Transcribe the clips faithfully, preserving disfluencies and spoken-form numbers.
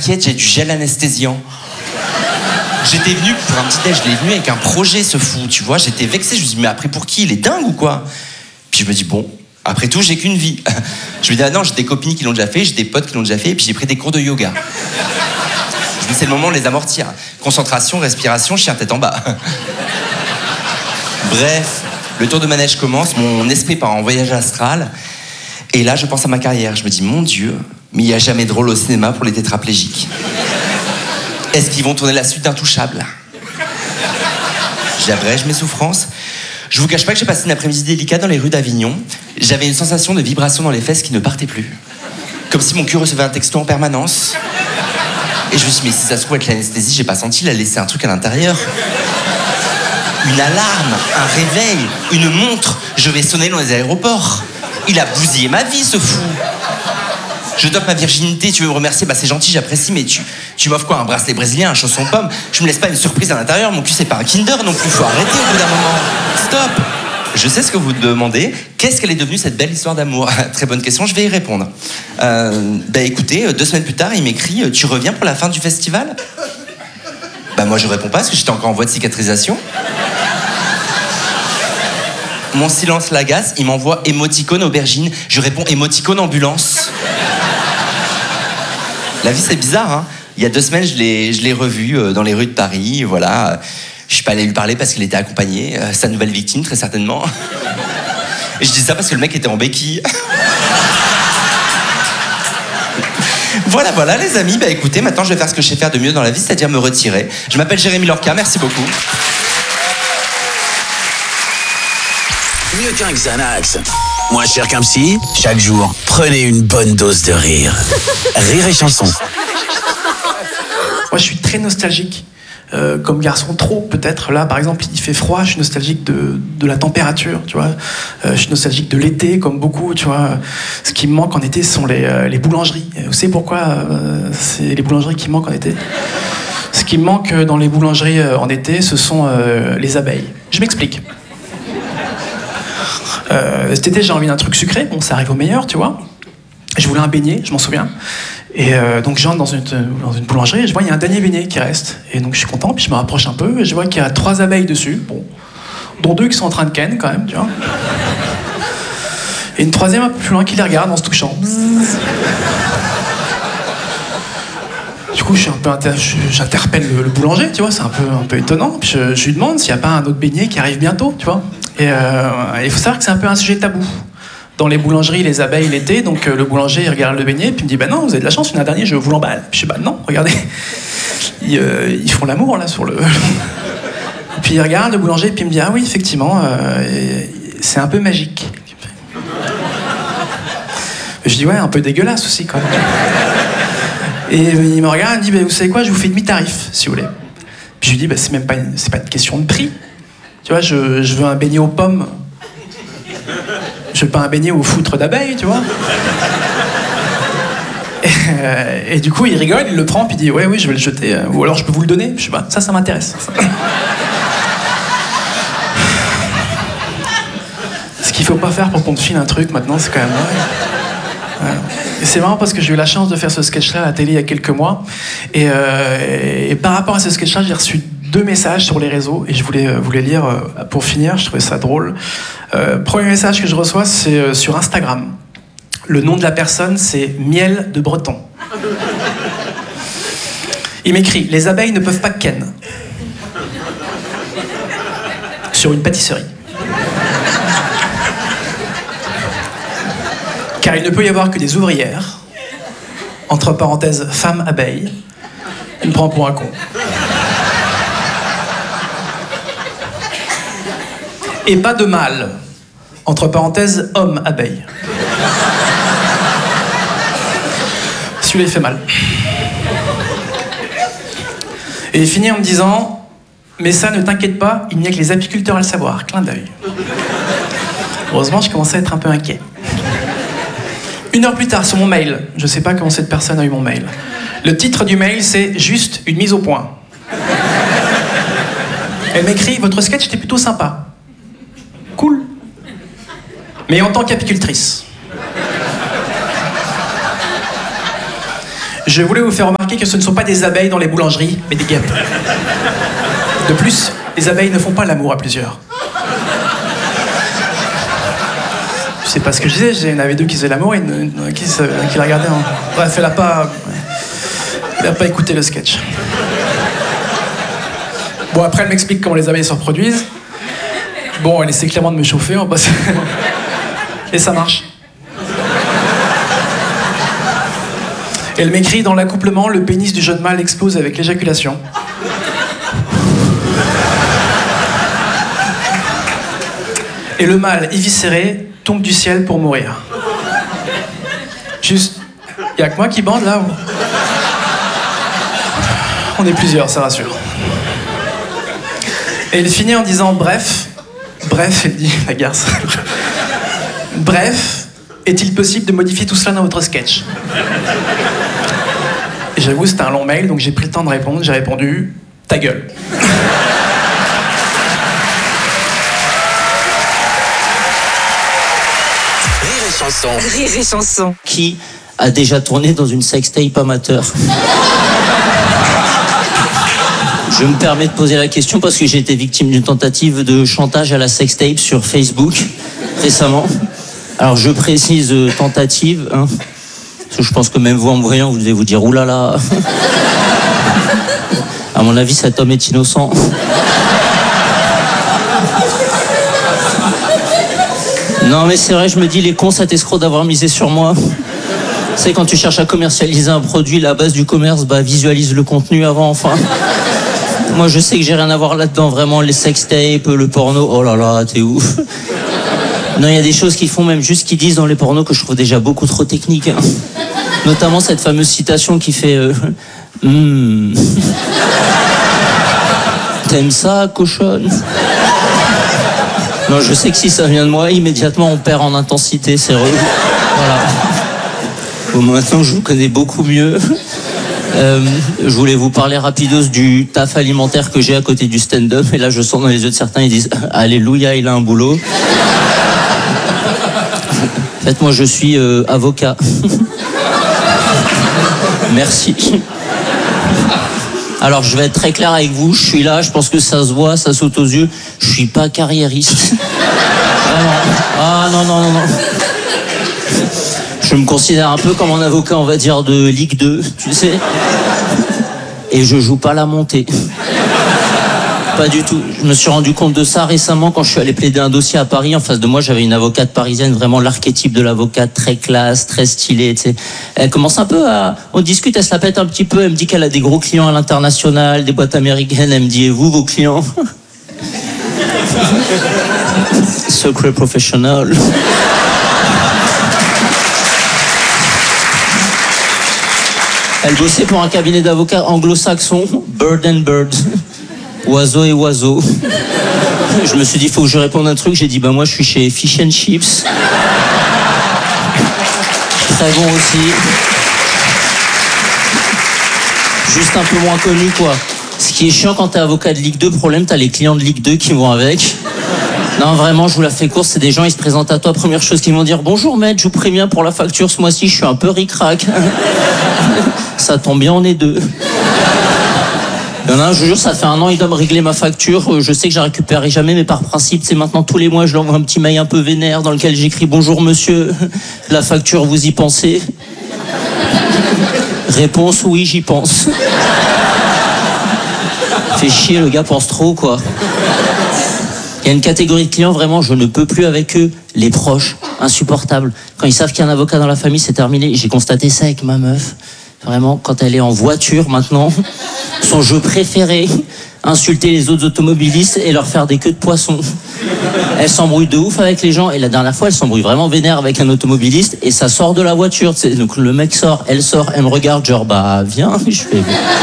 t'inquiète, j'ai du gel anesthésiant. J'étais venu pour un petit déj, je l'ai venu avec un projet, ce fou, tu vois. J'étais vexé, je me dis, mais après pour qui? Il est dingue ou quoi? Puis je me dis, bon, après tout, j'ai qu'une vie. Je me dis, ah non, j'ai des copines qui l'ont déjà fait, j'ai des potes qui l'ont déjà fait, et puis j'ai pris des cours de yoga. Je me dis, c'est le moment de les amortir. Concentration, respiration, chien tête en bas. Bref, le tour de manège commence, mon esprit part en voyage astral, et là, je pense à ma carrière. Je me dis, mon Dieu, mais il n'y a jamais de rôle au cinéma pour les tétraplégiques. Est-ce qu'ils vont tourner la suite d'Intouchable? J'abrège mes souffrances. Je vous cache pas que j'ai passé une après-midi délicate dans les rues d'Avignon. J'avais une sensation de vibration dans les fesses qui ne partait plus. Comme si mon cul recevait un texto en permanence. Et je me suis dit, mais si ça se trouve avec l'anesthésie, j'ai pas senti, il a laissé un truc à l'intérieur. Une alarme, un réveil, une montre. Je vais sonner dans les aéroports. Il a bousillé ma vie, ce fou. Je dope ma virginité, tu veux me remercier? Bah c'est gentil, j'apprécie, mais tu, tu m'offres quoi? Un bracelet brésilien, un chausson pomme? Je me laisse pas une surprise à l'intérieur, mon cul c'est pas un Kinder non plus, faut arrêter au bout d'un moment. Stop! Je sais ce que vous demandez, qu'est-ce qu'elle est devenue cette belle histoire d'amour? Très bonne question, je vais y répondre. Euh, bah écoutez, deux semaines plus tard, il m'écrit, tu reviens pour la fin du festival? Bah moi je réponds pas parce que j'étais encore en voie de cicatrisation. Mon silence l'agace, il m'envoie émoticône aubergine, je réponds émoticône ambulance. La vie, c'est bizarre, hein. Il y a deux semaines, je l'ai, je l'ai revu euh, dans les rues de Paris, voilà. Je suis pas allé lui parler parce qu'il était accompagné, euh, sa nouvelle victime, très certainement. Et je dis ça parce que le mec était en béquille. Voilà, voilà, les amis. Bah écoutez, maintenant, je vais faire ce que je sais faire de mieux dans la vie, c'est-à-dire me retirer. Je m'appelle Jérémy Lorca, merci beaucoup. Mieux qu'un Xanax, moins cher qu'un psy, chaque jour, prenez une bonne dose de rire. Rire et chanson. Moi, je suis très nostalgique. Euh, comme garçon, trop peut-être. Là, par exemple, il fait froid, je suis nostalgique de, de la température, tu vois. Euh, je suis nostalgique de l'été, comme beaucoup, tu vois. Ce qui me manque en été, ce sont les, euh, les boulangeries. Vous savez pourquoi euh, c'est les boulangeries qui me manquent en été? Ce qui me manque dans les boulangeries euh, en été, ce sont euh, les abeilles. Je m'explique. Euh, cet été, j'ai envie d'un truc sucré. Bon, ça arrive au meilleur, tu vois. Je voulais un beignet, je m'en souviens. Et euh, donc, j'entre dans une, dans une boulangerie et je vois il y a un dernier beignet qui reste. Et donc, je suis content, puis je me rapproche un peu et je vois qu'il y a trois abeilles dessus. Bon, dont deux qui sont en train de ken, quand même, tu vois. Et une troisième un peu plus loin qui les regarde en se touchant. Bzzz. Du coup, je suis un peu inter... j'interpelle le, le boulanger, tu vois, c'est un peu, un peu étonnant. Puis je, je lui demande s'il n'y a pas un autre beignet qui arrive bientôt, tu vois. Et euh, il faut savoir que c'est un peu un sujet tabou. Dans les boulangeries, les abeilles l'été, donc euh, le boulanger il regarde le beignet, puis il me dit bah non, vous avez de la chance, il y en a un dernier, je vous l'emballe. Puis je dis bah non, regardez, ils, euh, ils font l'amour là sur le. Puis il regarde le boulanger, puis il me dit ah oui, effectivement, euh, c'est un peu magique. Je dis ouais, un peu dégueulasse aussi quand même. Et il me regarde, il me dit bah, vous savez quoi, je vous fais demi-tarif si vous voulez. Puis je lui dis bah c'est même pas une, c'est pas une question de prix. Tu vois, je, je veux un beignet aux pommes. Je veux pas un beignet au foutre d'abeilles, tu vois. Et, euh, et du coup, il rigole, il le prend, puis il dit ouais, oui, je vais le jeter. Euh, ou alors je peux vous le donner. Je sais pas, ça, ça m'intéresse. Ce qu'il faut pas faire pour qu'on te file un truc maintenant, c'est quand même vrai. Ouais. Et c'est marrant parce que j'ai eu la chance de faire ce sketch-là à la télé il y a quelques mois. Et, euh, et par rapport à ce sketch-là, j'ai reçu deux messages sur les réseaux et je voulais vous les lire pour finir, je trouvais ça drôle. Euh, premier message que je reçois, c'est sur Instagram. Le nom de la personne, c'est Miel de Breton. Il m'écrit « Les abeilles ne peuvent pas ken » sur une pâtisserie. Car il ne peut y avoir que des ouvrières, entre parenthèses, femmes abeilles. Il me prend pour un con. Et pas de mâle, entre parenthèses, homme abeille. Celui-là, il fait mal. Et il finit en me disant « Mais ça, ne t'inquiète pas, il n'y a que les apiculteurs à le savoir. » Clin d'œil. Heureusement, je commençais à être un peu inquiet. Une heure plus tard, sur mon mail, je ne sais pas comment cette personne a eu mon mail. Le titre du mail, c'est « Juste une mise au point ». Elle m'écrit « Votre sketch était plutôt sympa. » Cool. Mais en tant qu'apicultrice. Je voulais vous faire remarquer que ce ne sont pas des abeilles dans les boulangeries, mais des guêpes. De plus, les abeilles ne font pas l'amour à plusieurs. Je sais pas ce que je disais, il y en avait deux qui faisaient l'amour et une, une, qui, se, qui la regardaient. En... Bref, elle a pas... Elle a pas écouté le sketch. Bon, après, elle m'explique comment les abeilles se reproduisent. Bon, elle essaie clairement de me chauffer, on passe... Et ça marche. Elle m'écrit, dans l'accouplement, le pénis du jeune mâle explose avec l'éjaculation. Et le mâle, éviscéré, tombe du ciel pour mourir. Juste, y a que moi qui bande là ou... On est plusieurs, ça rassure. Et il finit en disant bref, bref, elle dit la garce. Bref, est-il possible de modifier tout cela dans votre sketch? Et j'avoue, c'était un long mail, donc j'ai pris le temps de répondre. J'ai répondu ta gueule. Chanson. Rire et chanson. Qui a déjà tourné dans une sextape amateur? Je me permets de poser la question parce que j'ai été victime d'une tentative de chantage à la sextape sur Facebook récemment. Alors je précise euh, tentative, hein, parce que je pense que même vous en me voyant, vous devez vous dire oulala. À mon avis, cet homme est innocent. Non mais c'est vrai, je me dis, les cons, cet escroc d'avoir misé sur moi. Tu sais, quand tu cherches à commercialiser un produit, la base du commerce, bah visualise le contenu avant, enfin. Moi je sais que j'ai rien à voir là-dedans, vraiment, les sextapes, le porno, oh là là, t'es ouf. Non, il y a des choses qu'ils font même juste qu'ils disent dans les pornos que je trouve déjà beaucoup trop techniques. Hein. Notamment cette fameuse citation qui fait euh, mm. T'aimes ça, cochonne? Non, je sais que si ça vient de moi, immédiatement on perd en intensité, c'est relou. Voilà. Bon, maintenant je vous connais beaucoup mieux. Euh, je voulais vous parler rapidos du taf alimentaire que j'ai à côté du stand-up. Et là je sens dans les yeux de certains, ils disent alléluia, il a un boulot. En fait, moi je suis euh, avocat. Merci. Alors je vais être très clair avec vous, je suis là, je pense que ça se voit, ça saute aux yeux, je suis pas carriériste. Vraiment. Ah non, non, non, non. Je me considère un peu comme un avocat, on va dire, de Ligue deux, tu sais. Et je joue pas la montée. Pas du tout. Je me suis rendu compte de ça récemment quand je suis allé plaider un dossier à Paris. En face de moi, j'avais une avocate parisienne, vraiment l'archétype de l'avocate, très classe, très stylée, tu sais. Elle commence un peu à... On discute, elle se la pète un petit peu, elle me dit qu'elle a des gros clients à l'international, des boîtes américaines. Elle me dit, et vous, vos clients? Secret professional. Elle bossait pour un cabinet d'avocats anglo-saxon, Bird and Bird. Oiseau et oiseau. Je me suis dit, il faut que je réponde un truc. J'ai dit, bah moi, je suis chez Fish and Chips. Très bon aussi. Juste un peu moins connu, quoi. Ce qui est chiant quand t'es avocat de Ligue deux, problème, t'as les clients de Ligue deux qui vont avec. Non, vraiment, je vous la fais courte, c'est des gens, ils se présentent à toi. Première chose qu'ils vont dire, bonjour maître, je vous préviens pour la facture ce mois-ci, je suis un peu ric-rac. Ça tombe bien, on est deux. Il y en a un, je vous jure, ça fait un an, il doit me régler ma facture. Je sais que je la récupérerai jamais, mais par principe, c'est maintenant tous les mois, je lui envoie un petit mail un peu vénère dans lequel j'écris « Bonjour monsieur, la facture, vous y pensez ?» Réponse « Oui, j'y pense. » Fait chier, le gars pense trop, quoi. Il y a une catégorie de clients, vraiment, je ne peux plus avec eux. Les proches, insupportables. Quand ils savent qu'il y a un avocat dans la famille, c'est terminé. J'ai constaté ça avec ma meuf. Vraiment, quand elle est en voiture maintenant, son jeu préféré, insulter les autres automobilistes et leur faire des queues de poisson. Elle s'embrouille de ouf avec les gens et la dernière fois, elle s'embrouille vraiment vénère avec un automobiliste et ça sort de la voiture. Tu sais. Donc le mec sort, elle sort, elle me regarde, genre bah viens, je fais.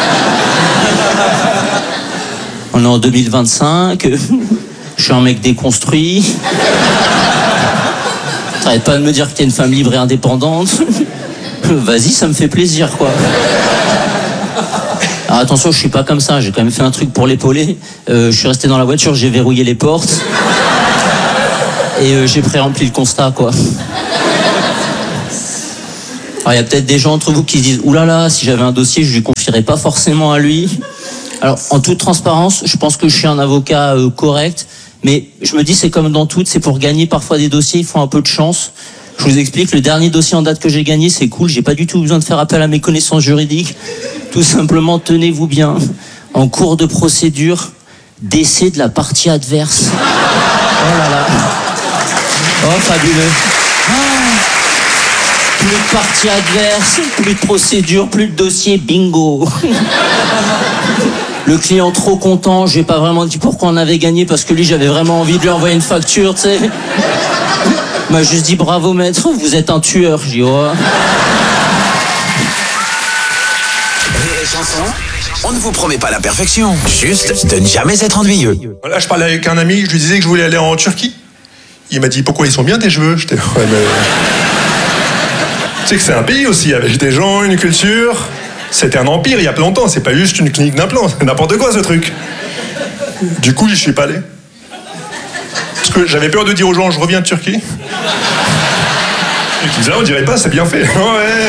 On est en deux mille vingt-cinq, je suis un mec déconstruit. T'arrêtes pas de me dire que t'es une femme libre et indépendante. Vas-y, ça me fait plaisir, quoi. Alors attention, je suis pas comme ça, j'ai quand même fait un truc pour l'épauler. Euh, je suis resté dans la voiture, j'ai verrouillé les portes. Et euh, j'ai pré-rempli le constat, quoi. Alors, il y a peut-être des gens entre vous qui se disent « Oulala, si j'avais un dossier, je ne lui confierais pas forcément à lui. » Alors, en toute transparence, je pense que je suis un avocat euh, correct, mais je me dis c'est comme dans tout, c'est pour gagner parfois des dossiers, il faut un peu de chance. Je vous explique, le dernier dossier en date que j'ai gagné, c'est cool, j'ai pas du tout besoin de faire appel à mes connaissances juridiques. Tout simplement, tenez-vous bien, en cours de procédure, décès de la partie adverse. Oh là là. Oh, fabuleux. Ah. Plus de partie adverse, plus de procédure, plus de dossier, bingo. Le client trop content, j'ai pas vraiment dit pourquoi on avait gagné, parce que lui, j'avais vraiment envie de lui envoyer une facture, tu sais. Il m'a juste dit bravo maître, vous êtes un tueur. J'ai dit oh. On ne vous promet pas la perfection, juste de ne jamais être ennuyeux. Là, je parlais avec un ami, je lui disais que je voulais aller en Turquie. Il m'a dit pourquoi ils sont bien tes cheveux. J'étais ouais, mais... Tu sais que c'est un pays aussi, avec des gens, une culture. C'était un empire il y a plein de temps, c'est pas juste une clinique d'implants, c'est n'importe quoi ce truc. Du coup, j'y suis pas allé. Parce que j'avais peur de dire aux gens, je reviens de Turquie. Et qu'ils disaient, on dirait pas, c'est bien fait. Ouais.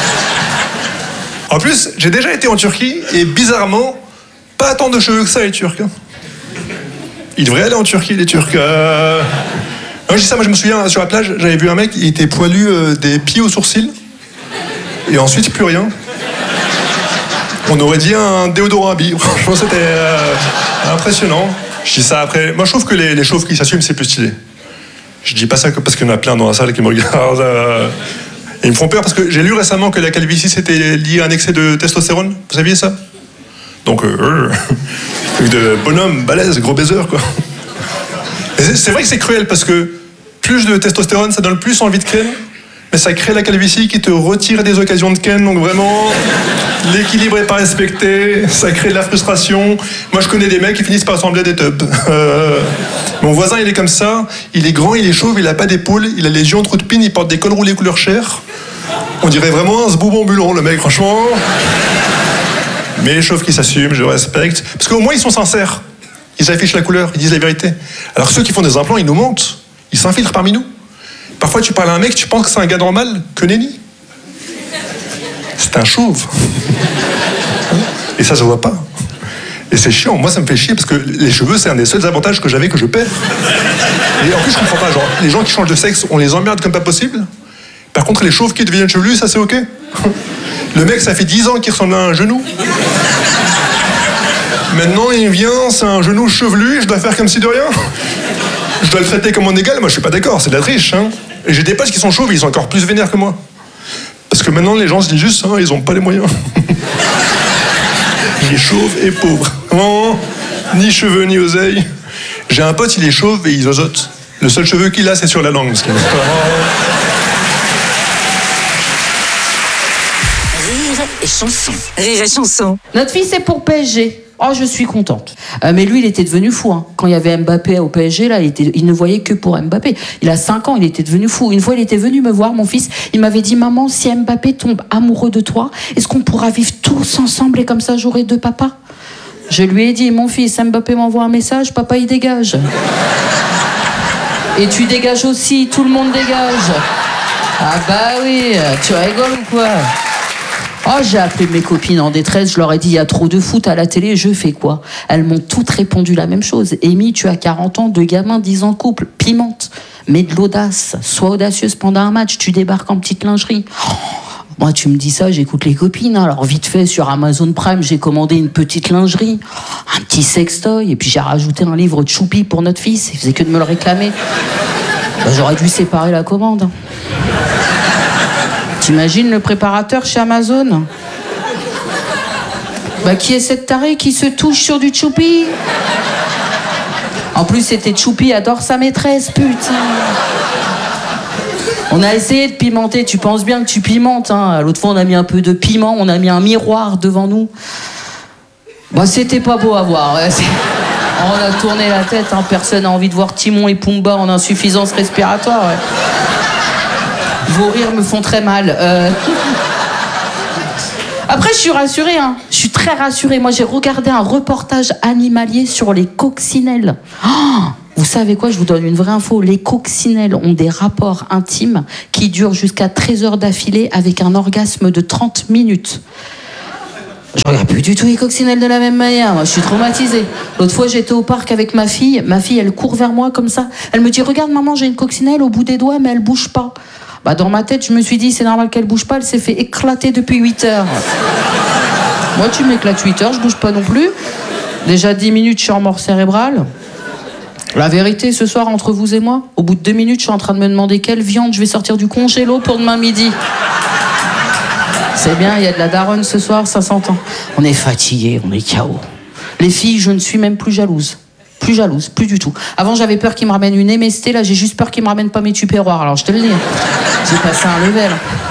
En plus, j'ai déjà été en Turquie, et bizarrement, pas tant de cheveux que ça, les Turcs. Ils devraient aller en Turquie, les Turcs. Euh... Non, je dis ça, moi je me souviens, sur la plage, j'avais vu un mec, il était poilu euh, des pieds aux sourcils, et ensuite plus rien. On aurait dit un déodorant à billes. Franchement, c'était euh, impressionnant. Je dis ça après. Moi, je trouve que les, les chauves qui s'assument, c'est plus stylé. Je dis pas ça que parce qu'il y en a plein dans la salle qui me regardent. Euh, et ils me font peur parce que j'ai lu récemment que la calvitie, c'était lié à un excès de testostérone. Vous saviez ça? Donc, euh, truc de bonhomme, balèze, gros baiser, quoi. Et c'est, c'est vrai que c'est cruel parce que plus de testostérone, ça donne plus envie de ken. Mais ça crée la calvitie qui te retire des occasions de ken, donc vraiment, l'équilibre n'est pas respecté, ça crée de la frustration. Moi, je connais des mecs qui finissent par ressembler à des tubs. Euh, mon voisin, il est comme ça, il est grand, il est chauve, il n'a pas d'épaule, il a les yeux en trou de pine, il porte des cols roulés couleur chair. On dirait vraiment un zboub ambulant, le mec, franchement. Mais les chauves qui s'assument, je respecte. Parce qu'au moins, ils sont sincères. Ils affichent la couleur, ils disent la vérité. Alors ceux qui font des implants, ils nous mentent. Ils s'infiltrent parmi nous. Parfois, tu parles à un mec, tu penses que c'est un gars normal, que nenni. C'est un chauve. Et ça se voit pas. Et c'est chiant. Moi, ça me fait chier parce que les cheveux, c'est un des seuls avantages que j'avais que je perds. Et en plus, je comprends pas. Genre, les gens qui changent de sexe, on les emmerde comme pas possible. Par contre, les chauves qui deviennent chevelus, ça c'est ok. Le mec, ça fait dix ans qu'il ressemble à un genou. Maintenant, il vient, c'est un genou chevelu, je dois faire comme si de rien. Je dois le traiter comme un égal, moi je suis pas d'accord, c'est de la triche. Hein. Et j'ai des potes qui sont chauves, ils sont encore plus vénères que moi. Parce que maintenant les gens se disent juste, hein, ils ont pas les moyens. Il est chauve et pauvre. Non, ni cheveux ni oseille. J'ai un pote, il est chauve et il zozote. Le seul cheveu qu'il a, c'est sur la langue. Parce que... Rire et chanson. Rire et chanson. Notre fils est pour P S G. Oh, je suis contente. Euh, mais lui, il était devenu fou. Hein. Quand il y avait Mbappé au P S G, là, il, était, il ne voyait que pour Mbappé. Il a cinq ans, il était devenu fou. Une fois, il était venu me voir, mon fils. Il m'avait dit, maman, si Mbappé tombe amoureux de toi, est-ce qu'on pourra vivre tous ensemble et comme ça, j'aurai deux papas? Je lui ai dit, mon fils, Mbappé m'envoie un message, papa, il dégage. Et tu dégages aussi, tout le monde dégage. Ah bah oui, tu rigoles ou quoi? Oh, j'ai appelé mes copines en détresse, je leur ai dit, il y a trop de foot à la télé, je fais quoi? Elles m'ont toutes répondu la même chose. Amy, tu as quarante ans, deux gamins, dix ans de couple, pimente. Mets de l'audace, sois audacieuse pendant un match, tu débarques en petite lingerie. Oh, moi, tu me dis ça, j'écoute les copines. Hein. Alors, vite fait, sur Amazon Prime, j'ai commandé une petite lingerie, un petit sextoy, et puis j'ai rajouté un livre de Choupi pour notre fils. Il faisait que de me le réclamer. Ben, j'aurais dû séparer la commande. T'imagines le préparateur chez Amazon? Bah, qui est cette tarée qui se touche sur du Choupi? En plus, c'était Choupi adore sa maîtresse, putain. On a essayé de pimenter, tu penses bien que tu pimentes, hein. L'autre fois, on a mis un peu de piment, on a mis un miroir devant nous. Bah, c'était pas beau à voir. Ouais. On a tourné la tête, hein. Personne n'a envie de voir Timon et Pumba en insuffisance respiratoire. Ouais. Vos rires me font très mal. Euh... Après, je suis rassurée. Hein. Je suis très rassurée. Moi, j'ai regardé un reportage animalier sur les coccinelles. Oh, Vous savez quoi, je vous donne une vraie info. Les coccinelles ont des rapports intimes qui durent jusqu'à treize heures d'affilée avec un orgasme de trente minutes. Je regarde plus du tout les coccinelles de la même manière. Moi, je suis traumatisée. L'autre fois, j'étais au parc avec ma fille. Ma fille, elle court vers moi comme ça. Elle me dit, regarde maman, j'ai une coccinelle au bout des doigts, mais elle bouge pas. Bah, dans ma tête, je me suis dit, c'est normal qu'elle bouge pas. Elle s'est fait éclater depuis huit heures. Moi, tu m'éclates huit heures, je bouge pas non plus. Déjà dix minutes, je suis en mort cérébrale. La vérité, ce soir, entre vous et moi, au bout de deux minutes, je suis en train de me demander quelle viande je vais sortir du congélo pour demain midi. C'est bien, il y a de la daronne ce soir, ça s'entend. On est fatigués, on est K O. Les filles, je ne suis même plus jalouse. Plus jalouse, plus du tout. Avant, j'avais peur qu'ils me ramènent une M S T, là, j'ai juste peur qu'ils me ramènent pas mes tupperwares. Alors, je te le dis, j'ai passé un level.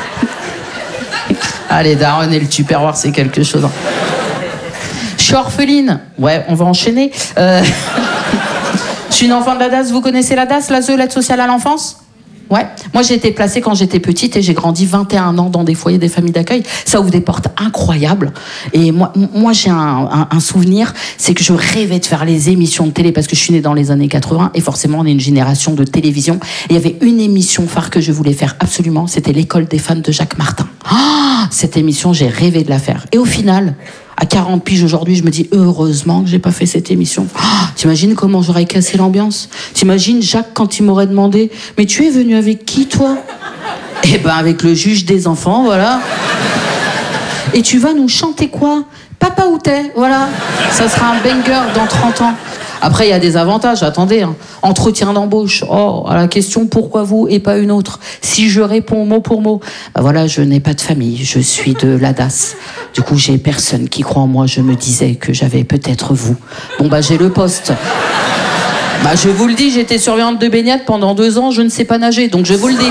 Allez, daronne et le tupperware, c'est quelque chose. Je suis orpheline. Ouais, on va enchaîner. Euh... Je suis une enfant de la D A S, vous connaissez la D A S, l'A S E, l'aide sociale à l'enfance ? Ouais. Moi, j'ai été placée quand j'étais petite et j'ai grandi vingt et un ans dans des foyers, des familles d'accueil. Ça ouvre des portes incroyables. Et moi, moi j'ai un, un, un souvenir, c'est que je rêvais de faire les émissions de télé parce que je suis née dans les années quatre-vingts et forcément, on est une génération de télévision. Et il y avait une émission phare que je voulais faire absolument, c'était l'école des fans de Jacques Martin. Oh, cette émission, j'ai rêvé de la faire. Et au final... À quarante piges aujourd'hui, je me dis heureusement que j'ai pas fait cette émission. Oh, t'imagines comment j'aurais cassé l'ambiance? T'imagines Jacques quand il m'aurait demandé « Mais tu es venu avec qui, toi ?» Eh ben avec le juge des enfants, voilà. Et tu vas nous chanter quoi? Papa où t'es? Voilà. Ça sera un banger dans trente ans. Après, il y a des avantages, attendez. Hein. Entretien d'embauche. Oh, à la question pourquoi vous et pas une autre? Si je réponds mot pour mot, bah voilà, je n'ai pas de famille, je suis de l'A D A S. Du coup, j'ai personne qui croit en moi. Je me disais que j'avais peut-être vous. Bon, bah, j'ai le poste. Bah, je vous le dis, j'étais surveillante de baignade pendant deux ans, je ne sais pas nager, donc je vous le dis.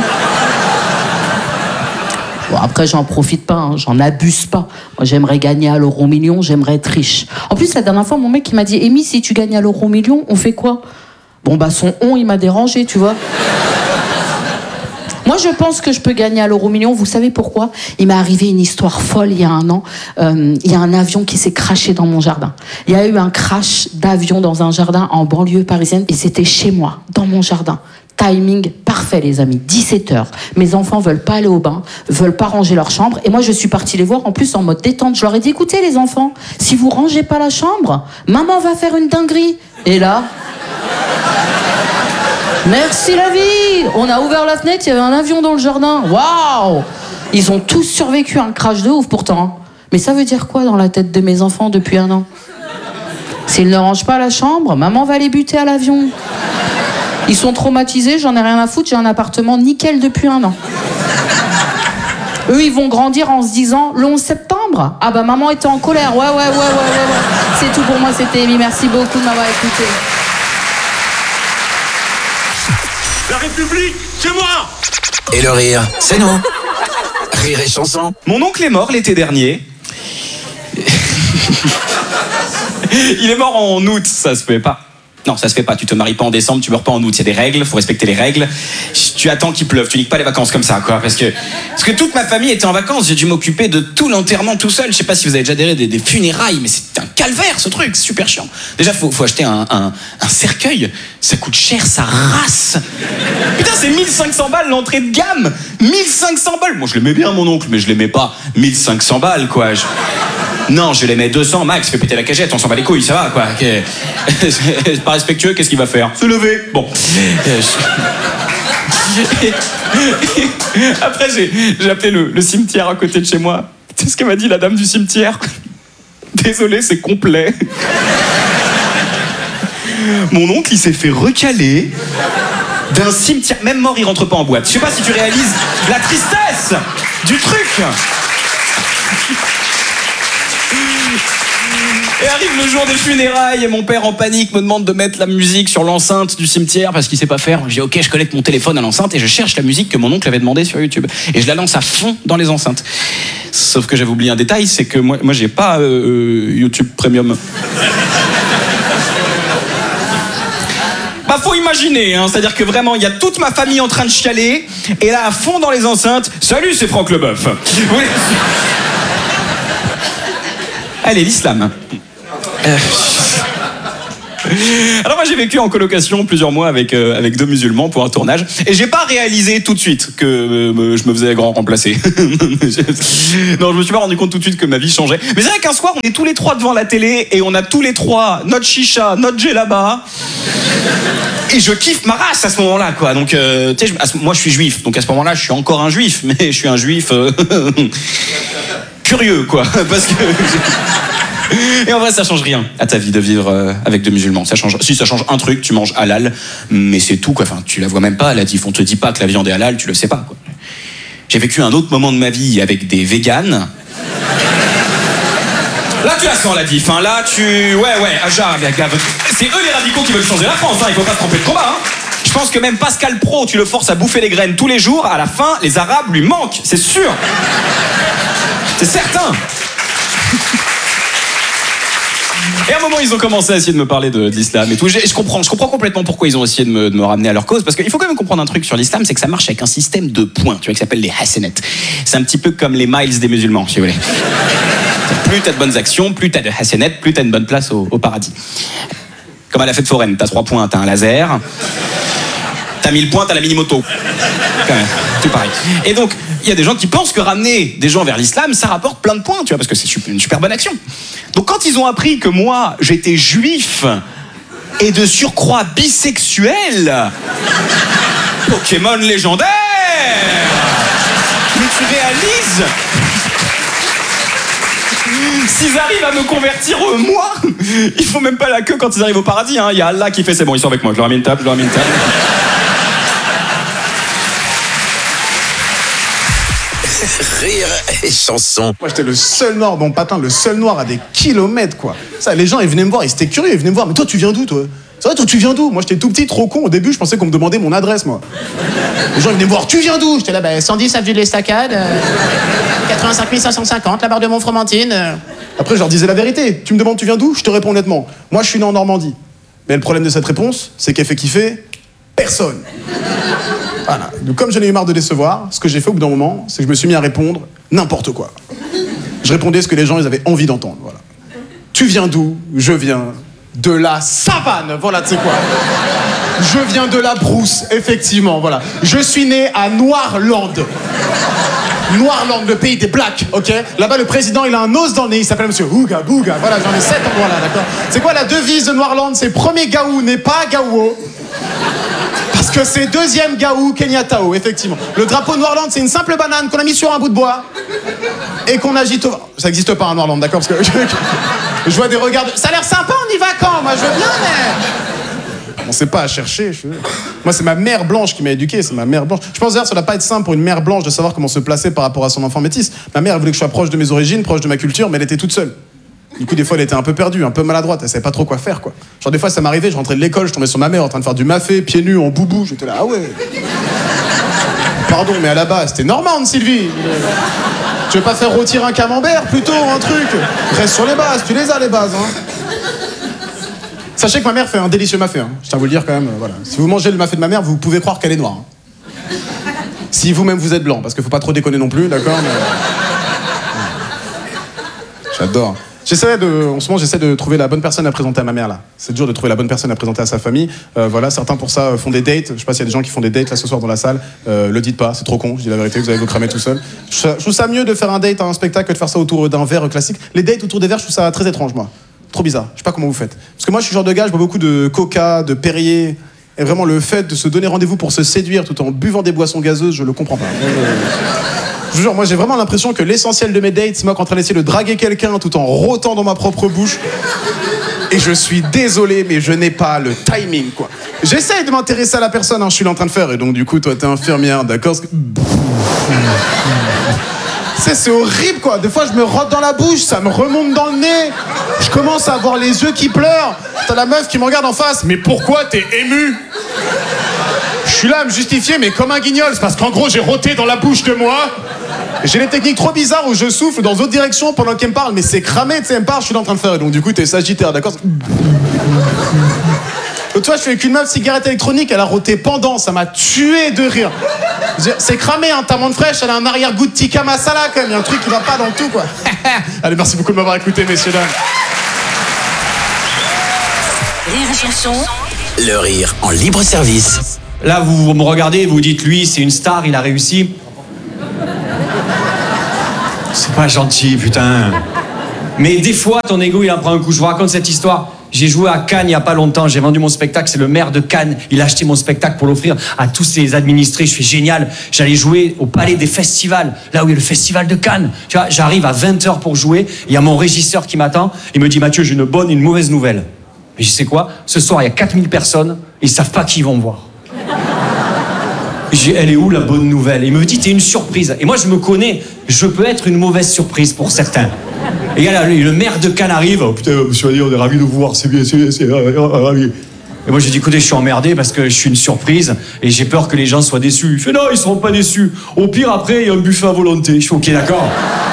Bon, après, j'en profite pas, hein, j'en abuse pas. Moi, j'aimerais gagner à l'euro million, j'aimerais être riche. En plus, la dernière fois, mon mec, il m'a dit « Amy, si tu gagnes à l'euro million, on fait quoi ?» Bon, bah, son on, il m'a dérangé, tu vois. Moi, je pense que je peux gagner à l'euro million. Vous savez pourquoi? Il m'est arrivé une histoire folle il y a un an. Euh, il y a un avion qui s'est crashé dans mon jardin. Il y a eu un crash d'avion dans un jardin en banlieue parisienne. Et c'était chez moi, dans mon jardin. Timing parfait, les amis. dix-sept heures. Mes enfants veulent pas aller au bain, veulent pas ranger leur chambre. Et moi, je suis partie les voir en plus en mode détente. Je leur ai dit, écoutez, les enfants, si vous rangez pas la chambre, maman va faire une dinguerie. Et là... Merci la vie! On a ouvert la fenêtre, il y avait un avion dans le jardin. Waouh! Ils ont tous survécu à un crash de ouf pourtant. Mais ça veut dire quoi dans la tête de mes enfants depuis un an? S'ils ne rangent pas la chambre, maman va les buter à l'avion. Ils sont traumatisés, j'en ai rien à foutre, j'ai un appartement nickel depuis un an. Eux, ils vont grandir en se disant, le onze septembre? Ah bah maman était en colère, ouais, ouais, ouais, ouais, ouais, ouais. C'est tout pour moi, c'était Amy, merci beaucoup de m'avoir écouté. La République, c'est moi! Et le rire, c'est nous. Rire et chanson. Mon oncle est mort l'été dernier. Il est mort en août, ça se fait pas. Non, ça se fait pas. Tu te maries pas en décembre, tu meurs pas en août. Il y a des règles, faut respecter les règles. Tu attends qu'il pleuve, tu niques pas les vacances comme ça, quoi. Parce que, parce que toute ma famille était en vacances. J'ai dû m'occuper de tout l'enterrement tout seul. Je sais pas si vous avez déjà adhéré des, des funérailles, mais c'est un calvaire ce truc, c'est super chiant. Déjà, faut, faut acheter un, un, un cercueil. Ça coûte cher, ça race. Putain, c'est mille cinq cents balles l'entrée de gamme. mille cinq cents balles. Moi, je l'aimais bien, mon oncle, mais je l'aimais pas. mille cinq cents balles, quoi. Je... Non, je l'aimais deux cents max, fais péter la cagette, on s'en bat les couilles, ça va, quoi. C'est pas respectueux, qu'est-ce qu'il va faire? Se lever. Bon. Après, j'ai, j'ai appelé le, le cimetière à côté de chez moi. Tu sais ce qu'elle m'a dit, la dame du cimetière? Désolé, c'est complet. Mon oncle, il s'est fait recaler d'un cimetière. Même mort, il rentre pas en boîte. Je sais pas si tu réalises la tristesse du truc. Et arrive le jour des funérailles et mon père en panique me demande de mettre la musique sur l'enceinte du cimetière parce qu'il sait pas faire. Je dis ok, je connecte mon téléphone à l'enceinte et je cherche la musique que mon oncle avait demandé sur YouTube. Et je la lance à fond dans les enceintes. Sauf que j'avais oublié un détail, c'est que moi, moi j'ai pas euh, YouTube Premium. Bah faut imaginer, hein, c'est-à-dire que vraiment il y a toute ma famille en train de chialer et là à fond dans les enceintes, salut c'est Franck Leboeuf. Oui. Allez, l'islam. Euh... Alors moi j'ai vécu en colocation plusieurs mois avec, euh, avec deux musulmans pour un tournage et j'ai pas réalisé tout de suite que euh, je me faisais grand remplacer. Non, je me suis pas rendu compte tout de suite que ma vie changeait. Mais c'est vrai qu'un soir on est tous les trois devant la télé et on a tous les trois notre chicha, notre djellaba. Et je kiffe ma race à ce moment-là, quoi. Donc, euh, tu sais, moi je suis juif, donc à ce moment-là je suis encore un juif, mais je suis un juif euh, curieux, quoi. Parce que... Et en vrai, ça change rien à ta vie de vivre euh, avec deux musulmans. Ça change. Si ça change un truc, tu manges halal, mais c'est tout, quoi. Enfin, tu la vois même pas. La diff, on te dit pas que la viande est halal, tu le sais pas, quoi. J'ai vécu un autre moment de ma vie avec des véganes. Là, tu la sens, la diff. Hein. Là, tu, ouais, ouais, Aja, c'est eux les radicaux qui veulent changer la France. Hein. Il faut pas se tromper de combat. Hein. Je pense que même Pascal Pro, tu le forces à bouffer les graines tous les jours. À la fin, les Arabes lui manquent, c'est sûr. C'est certain. Et à un moment, ils ont commencé à essayer de me parler de, de l'islam et tout. Je, je comprends, je comprends complètement pourquoi ils ont essayé de me, de me ramener à leur cause. Parce qu'il faut quand même comprendre un truc sur l'islam, c'est que ça marche avec un système de points, tu vois, qui s'appelle les hasanat. C'est un petit peu comme les miles des musulmans, si vous voulez. Plus t'as de bonnes actions, plus t'as de hasanat, plus t'as une bonne place au, au paradis. Comme à la fête foraine, t'as trois points, t'as un laser. T'as mille points, t'as la mini-moto. Quand même, tout pareil. Et donc, il y a des gens qui pensent que ramener des gens vers l'islam, ça rapporte plein de points, tu vois, parce que c'est une super bonne action. Donc quand ils ont appris que moi, j'étais juif et de surcroît bisexuel, Pokémon légendaire, mais tu réalises, s'ils arrivent à me convertir, euh, moi, il faut même pas la queue quand ils arrivent au paradis. Hein. Il y a Allah qui fait, c'est bon, ils sont avec moi, je leur ai mis une table, je leur ai mis une table. Rire et chanson. Moi j'étais le seul noir, bon patin, le seul noir à des kilomètres quoi. Ça, les gens ils venaient me voir, ils étaient curieux, ils venaient me voir, mais toi tu viens d'où toi? C'est vrai, toi tu viens d'où? Moi j'étais tout petit, trop con, au début je pensais qu'on me demandait mon adresse moi. Les gens ils venaient me voir, tu viens d'où? J'étais là, bah cent dix avenue de l'Estacade, euh, quatre-vingt-cinq mille cinq cent cinquante, la barre de Montfromentine. Euh. Après je leur disais la vérité, tu me demandes tu viens d'où? Je te réponds honnêtement, moi je suis né en Normandie. Mais le problème de cette réponse, c'est qu'elle fait kiffer personne. Voilà. Donc comme j'en ai eu marre de décevoir, ce que j'ai fait au bout d'un moment, c'est que je me suis mis à répondre n'importe quoi. Je répondais ce que les gens ils avaient envie d'entendre. Voilà. Tu viens d'où? Je viens de la savane. Voilà, tu sais quoi. Je viens de la brousse, effectivement. Voilà. Je suis né à Noirland. Noirland, le pays des blacks, ok? Là-bas, le président, il a un os dans le nez, il s'appelle Monsieur Ouga Bouga. Voilà, j'en ai sept endroits là, d'accord? C'est quoi la devise de Noirland? C'est premier Gaou n'est pas Gaouo. Parce que c'est deuxième Gaou Kenyatao, effectivement. Le drapeau Noirland, c'est une simple banane qu'on a mis sur un bout de bois et qu'on agite au... Ça n'existe pas, un Noirland, d'accord? Parce que je... je vois des regards de... Ça a l'air sympa, on y va quand? Moi, je veux bien, mais... On sait pas à chercher. Je... Moi, c'est ma mère blanche qui m'a éduqué, c'est ma mère blanche. Je pense d'ailleurs que ça doit pas être simple pour une mère blanche de savoir comment se placer par rapport à son enfant métis. Ma mère, elle voulait que je sois proche de mes origines, proche de ma culture, mais elle était toute seule. Du coup, des fois, elle était un peu perdue, un peu maladroite, elle savait pas trop quoi faire, quoi. Genre, des fois, ça m'arrivait, je rentrais de l'école, je tombais sur ma mère en train de faire du mafé, pieds nus, en boubou, j'étais là, ah ouais. Pardon, mais à la base, c'était normande, Sylvie. Tu veux pas faire rôtir un camembert, plutôt, un truc? Reste sur les bases, tu les as, les bases, hein. Sachez que ma mère fait un délicieux mafé, hein. Je tiens à vous le dire quand même, voilà. Si vous mangez le mafé de ma mère, vous pouvez croire qu'elle est noire. Hein. Si vous-même vous êtes blanc, parce qu'il faut pas trop déconner non plus, d'accord, mais... J'adore. J'essaie de, en ce moment, j'essaie de trouver la bonne personne à présenter à ma mère, là. C'est dur de trouver la bonne personne à présenter à sa famille. Euh, voilà, certains pour ça font des dates. Je sais pas s'il y a des gens qui font des dates là ce soir dans la salle. Euh, le dites pas, c'est trop con, je dis la vérité, vous allez vous cramer tout seul. Je, je trouve ça mieux de faire un date à un spectacle que de faire ça autour d'un verre classique. Les dates autour des verres, je trouve ça très étrange, moi. Trop bizarre. Je sais pas comment vous faites. Parce que moi, je suis le genre de gars, je bois beaucoup de coca, de Perrier. Et vraiment, le fait de se donner rendez-vous pour se séduire tout en buvant des boissons gazeuses, je le comprends pas. Je vous jure, moi j'ai vraiment l'impression que l'essentiel de mes dates, c'est moi qui en train d'essayer de draguer quelqu'un tout en rôtant dans ma propre bouche. Et je suis désolé, mais je n'ai pas le timing, quoi. J'essaye de m'intéresser à la personne, hein, je suis là en train de faire, et donc du coup, toi t'es infirmière, d'accord? C'est, c'est horrible, quoi. Des fois, je me rote dans la bouche, ça me remonte dans le nez. Je commence à avoir les yeux qui pleurent. T'as la meuf qui me regarde en face. Mais pourquoi t'es ému? Je suis là à me justifier, mais comme un guignol. C'est parce qu'en gros, j'ai roté dans la bouche de moi. J'ai des techniques trop bizarres où je souffle dans d'autres directions pendant qu'elle me parle. Mais c'est cramé, tu sais, elle me parle, je suis là en train de faire. Et donc, du coup, t'es sagittaire, d'accord? Donc, toi, je suis avec une meuf cigarette électronique, elle a roté pendant, ça m'a tué de rire. C'est cramé, hein, ta menthe fraîche, elle a un arrière-goût de tikka masala quand même, il y a un truc qui va pas dans le tout, quoi. Allez, merci beaucoup de m'avoir écouté, messieurs, dames. Rire et chanson. Le rire en libre service. Là, vous, vous me regardez, vous dites, lui, c'est une star, il a réussi. C'est pas gentil, putain. Mais des fois, ton ego, il en prend un coup. Je vous raconte cette histoire. J'ai joué à Cannes il n'y a pas longtemps, j'ai vendu mon spectacle, c'est le maire de Cannes, il a acheté mon spectacle pour l'offrir à tous ses administrés, je fais génial, j'allais jouer au Palais des Festivals, là où il y a le festival de Cannes, tu vois, j'arrive à vingt heures pour jouer, il y a mon régisseur qui m'attend, il me dit Mathieu, j'ai une bonne et une mauvaise nouvelle. Mais je sais quoi, ce soir il y a quatre mille personnes, ils savent pas qui ils vont me voir. J'ai, elle est où la bonne nouvelle? Il me dit, t'es une surprise. Et moi, je me connais, je peux être une mauvaise surprise pour certains. Et là, le, le maire de Cannes arrive. Oh putain, monsieur Ali, on est ravis de vous voir, c'est bien, c'est bien, c'est ravi. Et moi, j'ai dit, écoutez, je suis emmerdé parce que je suis une surprise et j'ai peur que les gens soient déçus. Il fait, non, ils seront pas déçus. Au pire, après, il y a un buffet à volonté. Je fais, ok, d'accord.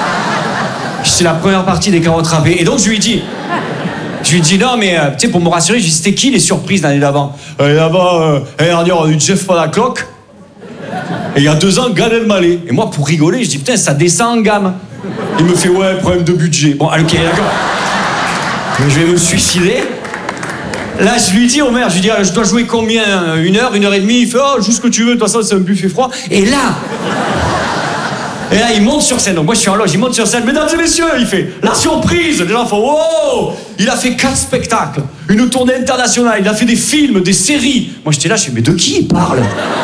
C'est la première partie des carottes râpées. Et donc, je lui dis, je lui dis, non, mais euh, tu sais, pour me rassurer, je lui dis, c'était qui les surprises l'année d'avant? L'année d'avant, euh, l'année dernière, on a eu Jeff Panaclock. Et il y a deux ans, Gad Elmaleh. Et moi, pour rigoler, je dis, putain, ça descend en gamme. Il me fait, ouais, problème de budget. Bon, allez, ok, d'accord. Je vais me suicider. Là, je lui dis au maire, je lui dis, ah, je dois jouer combien? Une heure, une heure et demie? Il fait, oh, joue ce que tu veux, de toute façon, c'est un buffet froid. Et là, et là, il monte sur scène. Donc moi, je suis en loge, il monte sur scène. Mesdames et messieurs, il fait la surprise. Les gens font, wow! Il a fait quatre spectacles, une tournée internationale, il a fait des films, des séries. Moi, j'étais là, je fais, mais de qui il parle?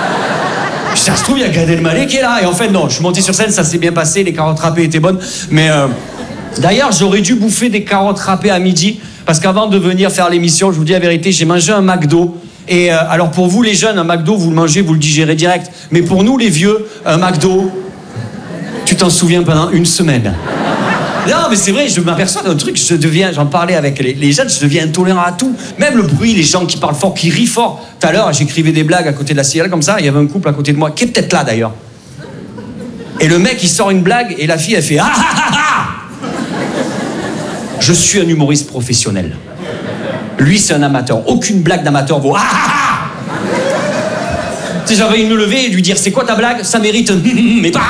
Ça se trouve, il y a Gad Elmaleh qui est là. Et en fait, non, je suis monté sur scène, ça s'est bien passé, les carottes râpées étaient bonnes. Mais euh, d'ailleurs, j'aurais dû bouffer des carottes râpées à midi. Parce qu'avant de venir faire l'émission, je vous dis la vérité, j'ai mangé un McDo. Et euh, alors pour vous, les jeunes, un McDo, vous le mangez, vous le digérez direct. Mais pour nous, les vieux, un McDo, tu t'en souviens pendant une semaine. Non, mais c'est vrai, je m'aperçois d'un truc, je deviens, j'en parlais avec les, les jeunes, je deviens intolérant à tout. Même le bruit, les gens qui parlent fort, qui rient fort. Tout à l'heure, j'écrivais des blagues à côté de la cigarette comme ça, il y avait un couple à côté de moi, qui est peut-être là d'ailleurs. Et le mec, il sort une blague, et la fille, elle fait ah ah ah ah. Je suis un humoriste professionnel. Lui, c'est un amateur. Aucune blague d'amateur vaut ah ah ah. Tu sais, j'avais envie de me lever et lui dire, c'est quoi ta blague? Ça mérite un mais pas.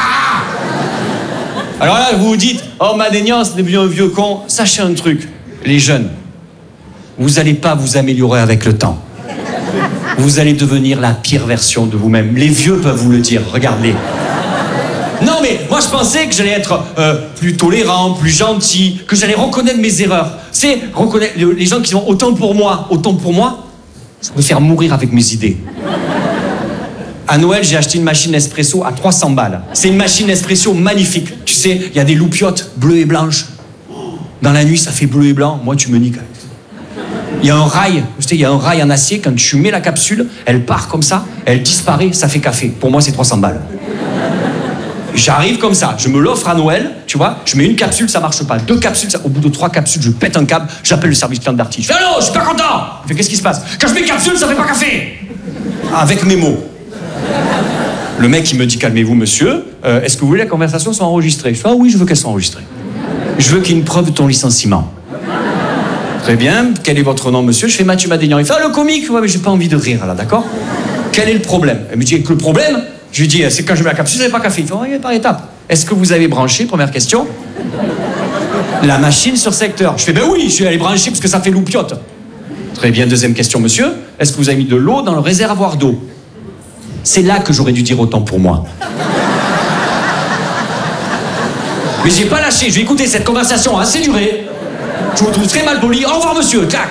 Alors là, vous vous dites, oh, Madénian, c'est devenu un vieux con. Sachez un truc, les jeunes, vous n'allez pas vous améliorer avec le temps. Vous allez devenir la pire version de vous-même. Les vieux peuvent vous le dire, regardez. Non, mais moi, je pensais que j'allais être euh, plus tolérant, plus gentil, que j'allais reconnaître mes erreurs. C'est reconnaître les gens qui sont autant pour moi, autant pour moi, ça me faire mourir avec mes idées. À Noël, j'ai acheté une machine Nespresso à trois cents balles. C'est une machine Nespresso magnifique. Tu sais, il y a des loupiottes bleues et blanches. Dans la nuit, ça fait bleu et blanc. Moi, tu me niques. Il y a un rail, tu sais, il y a un rail en acier. Quand tu mets la capsule, elle part comme ça, elle disparaît, ça fait café. Pour moi, c'est trois cents balles. J'arrive comme ça, je me l'offre à Noël, tu vois, je mets une capsule, ça marche pas. Deux capsules, ça... au bout de trois capsules, je pète un câble, j'appelle le service client d'Arty. Je fais allô, je suis pas content. Il fait qu'est-ce qui se passe? Quand je mets une capsule, ça fait pas café. Avec mes mots. Le mec, il me dit, calmez-vous, monsieur, euh, est-ce que vous voulez que la conversation soit enregistrée? Je fais, ah oui, je veux qu'elle soit enregistrée. Je veux qu'il y ait une preuve de ton licenciement. Très bien, quel est votre nom, monsieur? Je fais Mathieu Madénian. Il fait, ah, le comique? Ouais, mais j'ai pas envie de rire, là, d'accord? Quel est le problème? Elle me dit, que le problème, je lui dis, c'est quand je mets la capsule, ça fait pas café. Il fait, oui, par étape. Est-ce que vous avez branché, première question, la machine sur secteur? Je fais, ben oui, je vais aller brancher parce que ça fait loupiote. Très bien, deuxième question, monsieur. Est-ce que vous avez mis de l'eau dans le réservoir d'eau? C'est là que j'aurais dû dire autant pour moi. Mais j'ai pas lâché, je vais écouter cette conversation assez durée. Je vous trouve très mal poli. Au revoir, monsieur, clac.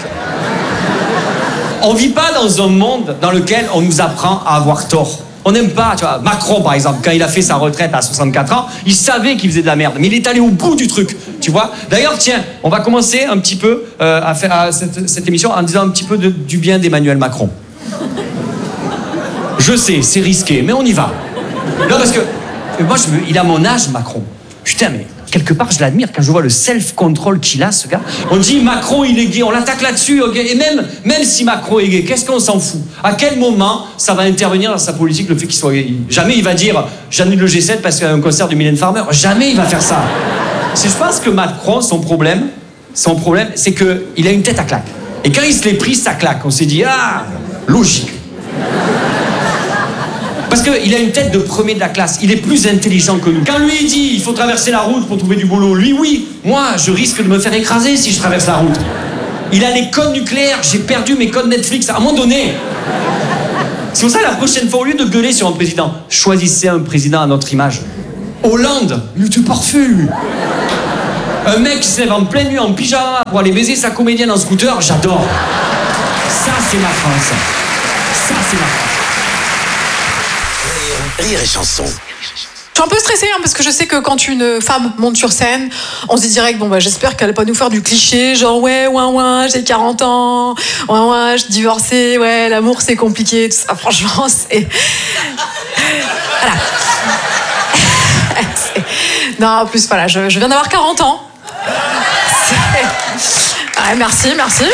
On vit pas dans un monde dans lequel on nous apprend à avoir tort. On n'aime pas, tu vois. Macron, par exemple, quand il a fait sa retraite à soixante-quatre ans, il savait qu'il faisait de la merde, mais il est allé au bout du truc, tu vois. D'ailleurs, tiens, on va commencer un petit peu euh, à faire à cette, cette émission en disant un petit peu de, du bien d'Emmanuel Macron. Je sais, c'est risqué, mais on y va. Non, parce que moi, je veux, il a mon âge, Macron. Putain, mais quelque part, je l'admire quand je vois le self-control qu'il a, ce gars. On dit Macron, il est gay, on l'attaque là-dessus, okay. Et même, même si Macron est gay, qu'est-ce qu'on s'en fout? À quel moment ça va intervenir dans sa politique le fait qu'il soit gay? Jamais il va dire j'annule le G sept parce qu'il y a un concert du Mylène Farmer. Jamais il va faire ça. C'est, je pense que Macron, son problème, son problème, c'est qu'il a une tête à claque. Et quand il se l'est pris, ça claque. On s'est dit ah, logique. Parce qu'il a une tête de premier de la classe. Il est plus intelligent que nous. Quand lui il dit il faut traverser la route pour trouver du boulot, lui oui. Moi, je risque de me faire écraser si je traverse la route. Il a les codes nucléaires. J'ai perdu mes codes Netflix à un moment donné. C'est pour ça, la prochaine fois, au lieu de gueuler sur un président, choisissez un président à notre image. Hollande, il était parfait, lui. Un mec qui se lève en pleine nuit en pyjama pour aller baiser sa comédienne en scooter, j'adore. Ça, c'est ma France. Ça, c'est ma France. Rire, rire et chanson. Je suis un peu stressée hein, parce que je sais que quand une femme monte sur scène, on se dit direct, bon bah j'espère qu'elle va pas nous faire du cliché, genre ouais, ouin ouin, j'ai quarante ans, ouin ouin, je suis divorcée, ouais, l'amour c'est compliqué, tout ça, franchement, c'est... Voilà. c'est... Non, en plus, voilà, je, je viens d'avoir quarante ans. C'est... Ouais, merci, merci.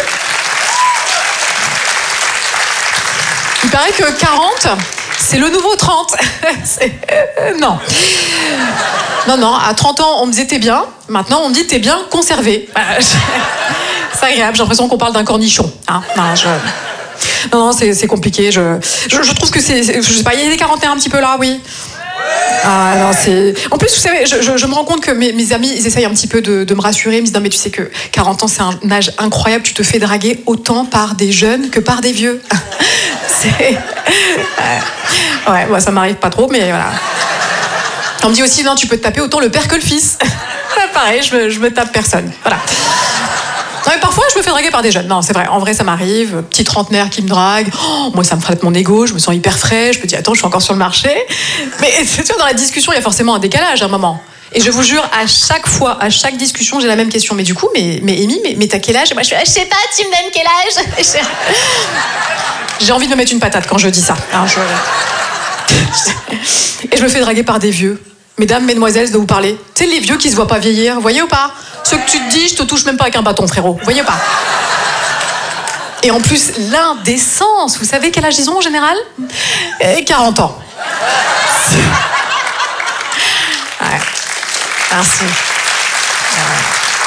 Il paraît que quarante... c'est le nouveau trente. c'est... Non. Non, non, à trente ans, on me disait t'es bien. Maintenant, on me dit t'es bien conservé. C'est agréable, j'ai l'impression qu'on parle d'un cornichon. Hein non, je... non, non, c'est, c'est compliqué. Je... Je, je trouve que c'est, c'est... Je sais pas, il y a des quarantaines un petit peu là, oui. Ah non, c'est... En plus, vous savez, je, je, je me rends compte que mes, mes amis, ils essayent un petit peu de, de me rassurer. Ils me disent, non mais tu sais que quarante ans, c'est un âge incroyable. Tu te fais draguer autant par des jeunes que par des vieux. c'est... Ouais, ouais moi, ça m'arrive pas trop, mais voilà. On me dit aussi, non, tu peux te taper autant le père que le fils. Pareil, je me, je me tape personne. Voilà. Non, mais parfois, je me fais draguer par des jeunes. Non, c'est vrai. En vrai, ça m'arrive. Petit trentenaire qui me drague. Oh, moi, ça me flatte mon ego. Je me sens hyper frais. Je me dis, attends, je suis encore sur le marché. Mais tu vois, dans la discussion, il y a forcément un décalage à un moment. Et je vous jure, à chaque fois, à chaque discussion, j'ai la même question. Mais du coup, mais, mais Amy, mais, mais t'as quel âge? Et moi, je fais, je sais pas, tu me donnes quel âge? J'ai envie de me mettre une patate quand je dis ça. Alors, je... Et je me fais draguer par des vieux. Mesdames, mesdemoiselles, je dois vous parler. Tu sais, les vieux qui se voient pas vieillir, vous voyez ou pas? Ceux que tu te dis, je te touche même pas avec un bâton, frérot. Vous voyez ou pas? Et en plus, l'indécence. Vous savez quel âge ils ont en général? Et quarante ans. Ouais. Merci. Ouais.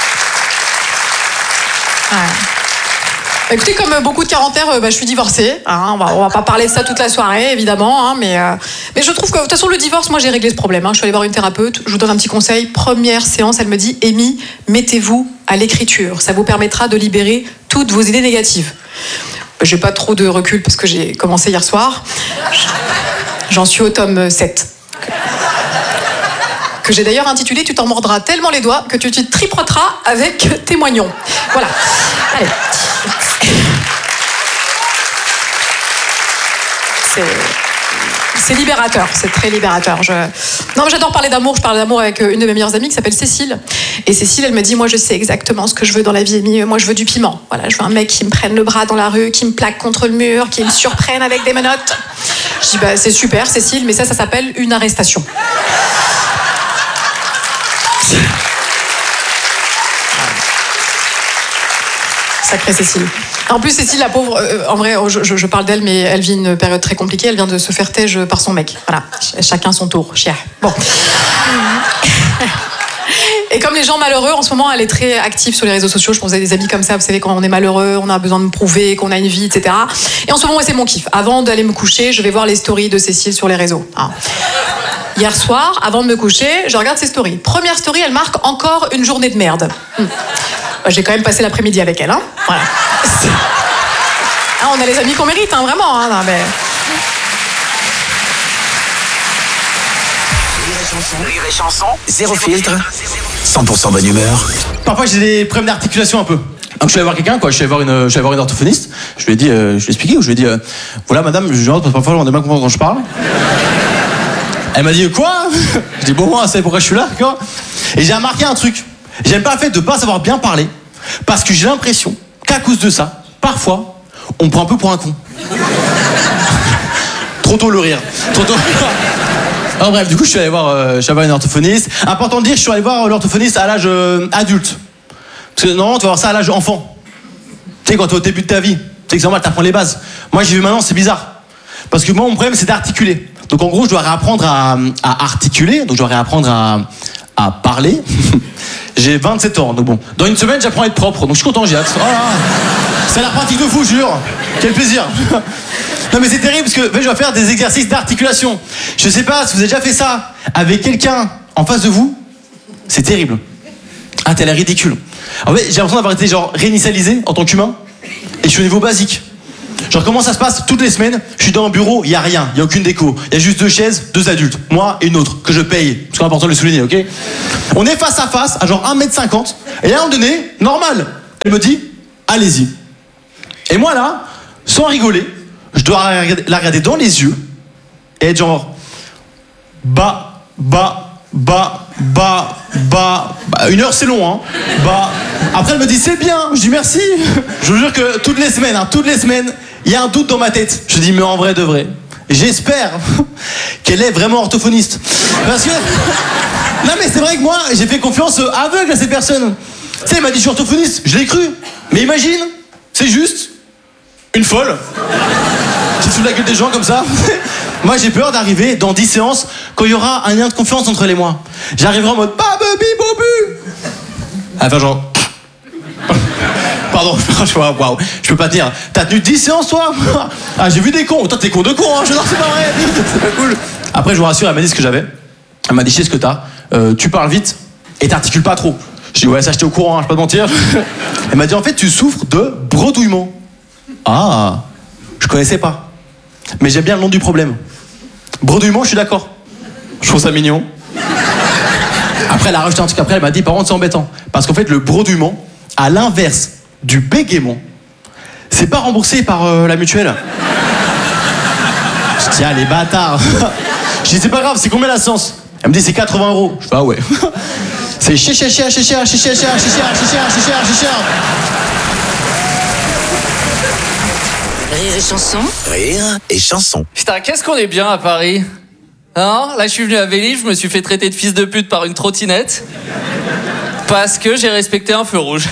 Ouais. Écoutez, comme beaucoup de quarantaires, bah, je suis divorcée. Hein, on, va, on va pas parler de ça toute la soirée, évidemment. Hein, mais, euh, mais je trouve que, de toute façon, le divorce, moi, j'ai réglé ce problème. Hein. Je suis allée voir une thérapeute. Je vous donne un petit conseil. Première séance, elle me dit, Amy, mettez-vous à l'écriture. Ça vous permettra de libérer toutes vos idées négatives. J'ai pas trop de recul parce que j'ai commencé hier soir. J'en suis au tome sept. Que j'ai d'ailleurs intitulé « Tu t'en mordras tellement les doigts que tu te tripoteras avec tes moignons ». Voilà. Allez. C'est... c'est libérateur, c'est très libérateur. Je... Non, mais j'adore parler d'amour. Je parle d'amour avec une de mes meilleures amies qui s'appelle Cécile. Et Cécile, elle me dit, moi, je sais exactement ce que je veux dans la vie, Amy. Moi, je veux du piment. Voilà, je veux un mec qui me prenne le bras dans la rue, qui me plaque contre le mur, qui me surprenne avec des menottes. Je dis, bah, c'est super, Cécile, mais ça, ça s'appelle une arrestation. Sacrée Cécile. En plus, Cécile, la pauvre, euh, en vrai, je, je, je parle d'elle, mais elle vit une période très compliquée. Elle vient de se faire têche par son mec. Voilà, Ch- chacun son tour. Chier. Bon. Et comme les gens malheureux, en ce moment, elle est très active sur les réseaux sociaux. Je pense que vous avez des amis comme ça, vous savez, quand on est malheureux, on a besoin de me prouver qu'on a une vie, et cetera. Et en ce moment, c'est mon kiff. Avant d'aller me coucher, je vais voir les stories de Cécile sur les réseaux. Hein. Hier soir, avant de me coucher, je regarde ses stories. Première story, elle marque encore une journée de merde. Hum. Bah, j'ai quand même passé l'après-midi avec elle. Hein. Voilà. Ah, on a les amis qu'on mérite, hein, vraiment. Hein, non, mais... Rire et chanson, zéro filtre, cent pour cent bonne humeur. Parfois j'ai des problèmes d'articulation un peu. Donc je suis allé voir quelqu'un, quoi. Je suis allé voir une, je suis allé voir une orthophoniste. Je lui ai dit, euh, je lui ai expliqué, je lui ai dit, euh, voilà madame, je parce que parfois on a bien compris quand je parle. Elle m'a dit quoi? Je dis bon, moi, c'est pourquoi je suis là, quoi. Et j'ai remarqué un truc. J'aime pas le fait de pas savoir bien parler, parce que j'ai l'impression qu'à cause de ça, parfois, on me prend un peu pour un con. Trop tôt le rire. Trop tôt. Alors bref, du coup, je suis allé voir, euh, je suis allé voir une orthophoniste. Important de dire, je suis allé voir l'orthophoniste à l'âge euh, adulte. Parce que normalement, tu vas voir ça à l'âge enfant. Tu sais, quand tu es au début de ta vie, tu sais que c'est normal, t'apprends les bases. Moi, j'ai vu maintenant, c'est bizarre. Parce que moi, mon problème, c'est d'articuler. Donc en gros, je dois réapprendre à, à articuler, donc je dois réapprendre à, à parler. J'ai vingt-sept ans, donc bon. Dans une semaine, j'apprends à être propre, donc je suis content, j'ai hâte. Oh là, c'est la pratique de fou, je jure. Quel plaisir. Non mais c'est terrible parce que je dois faire des exercices d'articulation. Je sais pas si vous avez déjà fait ça avec quelqu'un en face de vous. C'est terrible. Ah, t'as l'air ridicule. En fait, j'ai l'impression d'avoir été genre réinitialisé en tant qu'humain et je suis au niveau basique. Genre comment ça se passe toutes les semaines, je suis dans un bureau, il y a rien, il y a aucune déco, il y a juste deux chaises, deux adultes, moi et une autre que je paye, c'est important de le souligner, OK? On est face à face à genre un mètre cinquante et à un moment donné, normal, elle me dit allez-y. Et moi là, sans rigoler, je dois la regarder dans les yeux et être genre bas, bas, bas, bas, bas, bah, une heure c'est long, hein. Bah, après elle me dit c'est bien, je dis merci. Je vous jure que toutes les semaines, hein, toutes les semaines, il y a un doute dans ma tête. Je dis mais en vrai de vrai, j'espère qu'elle est vraiment orthophoniste. Parce que, non mais c'est vrai que moi j'ai fait confiance aveugle à cette personne. Tu sais, elle m'a dit je suis orthophoniste, je l'ai cru. Mais imagine, c'est juste une folle qui se fout de la gueule des gens comme ça. Moi j'ai peur d'arriver dans dix séances quand il y aura un lien de confiance entre elle et moi. J'arriverai en mode babubi bobu. Enfin genre pardon, je vois, waouh, je peux pas te dire. T'as tenu dix séances toi? Ah j'ai vu des cons. Toi t'es con de con, hein. Je non c'est pas vrai. C'est pas cool. Après je vous rassure, elle m'a dit ce que j'avais. Elle m'a dit je sais ce que t'as. Euh, tu parles vite et t'articules pas trop. Je dis ouais ça j'étais au courant, hein, je peux pas te mentir. Elle m'a dit en fait tu souffres de bredouillement. Ah, je connaissais pas. Mais j'aime bien le nom du problème. Bredouillement, je suis d'accord. Je trouve ça mignon. Après, elle a rajouté un truc après, elle m'a dit, par contre, c'est embêtant. Parce qu'en fait, le bredouillement, à l'inverse du bégaiement, c'est pas remboursé par euh, la mutuelle. Je dis, ah, les bâtards. Je dis, c'est pas grave, c'est combien la séance? Elle me dit, c'est quatre-vingts euros. Je fais, ah ouais. C'est cher, cher, cher, cher, cher, cher, cher, cher, cher, cher, cher, cher, cher, cher. Rire et chanson. Rire et chanson. Putain, qu'est-ce qu'on est bien à Paris, hein? Là, je suis venu à Vélib, je me suis fait traiter de fils de pute par une trottinette parce que j'ai respecté un feu rouge.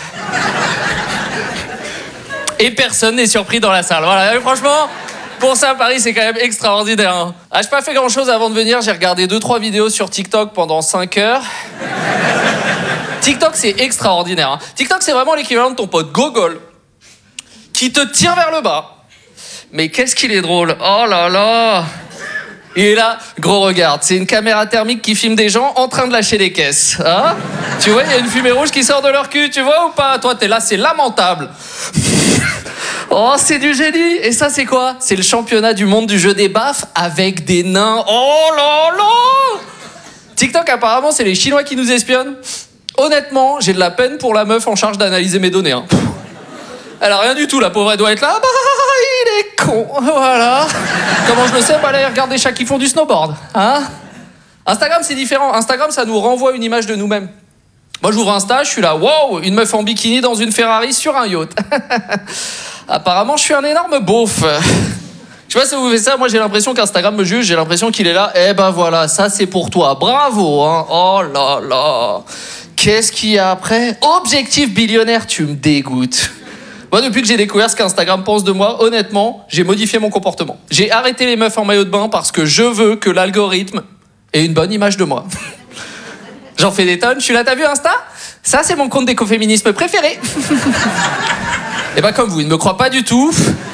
Et personne n'est surpris dans la salle. Voilà, et franchement, pour ça, Paris, c'est quand même extraordinaire. Hein. Ah, j'ai pas fait grand-chose avant de venir. J'ai regardé deux trois vidéos sur TikTok pendant cinq heures. TikTok, c'est extraordinaire. Hein. TikTok, c'est vraiment l'équivalent de ton pote Gogol qui te tire vers le bas. Mais qu'est-ce qu'il est drôle. Oh là là. Et là, gros regarde, c'est une caméra thermique qui filme des gens en train de lâcher des caisses. Hein? Tu vois, il y a une fumée rouge qui sort de leur cul, tu vois ou pas? Toi, t'es là, c'est lamentable. Oh, c'est du génie. Et ça, c'est quoi? C'est le championnat du monde du jeu des baffes avec des nains. Oh là là. TikTok, apparemment, c'est les Chinois qui nous espionnent. Honnêtement, j'ai de la peine pour la meuf en charge d'analyser mes données. Hein. Elle a rien du tout, la pauvre, elle doit être là. Bah, il est con, voilà. Comment je le sais? Bah, allez, regarde des chats qui font du snowboard. Hein? Instagram, c'est différent. Instagram, ça nous renvoie une image de nous-mêmes. Moi, j'ouvre Insta, je suis là, wow, une meuf en bikini dans une Ferrari sur un yacht. Apparemment, je suis un énorme beauf. Je sais pas si vous faites ça, moi j'ai l'impression qu'Instagram me juge, j'ai l'impression qu'il est là, eh ben voilà, ça c'est pour toi, bravo, hein. Oh là là. Qu'est-ce qu'il y a après? Objectif billionnaire, tu me dégoûtes. Moi, depuis que j'ai découvert ce qu'Instagram pense de moi, honnêtement, j'ai modifié mon comportement. J'ai arrêté les meufs en maillot de bain parce que je veux que l'algorithme ait une bonne image de moi. J'en fais des tonnes. Je suis là, t'as vu Insta? Ça, c'est mon compte d'écoféminisme préféré. Et bah, comme vous, il ne me croit pas du tout.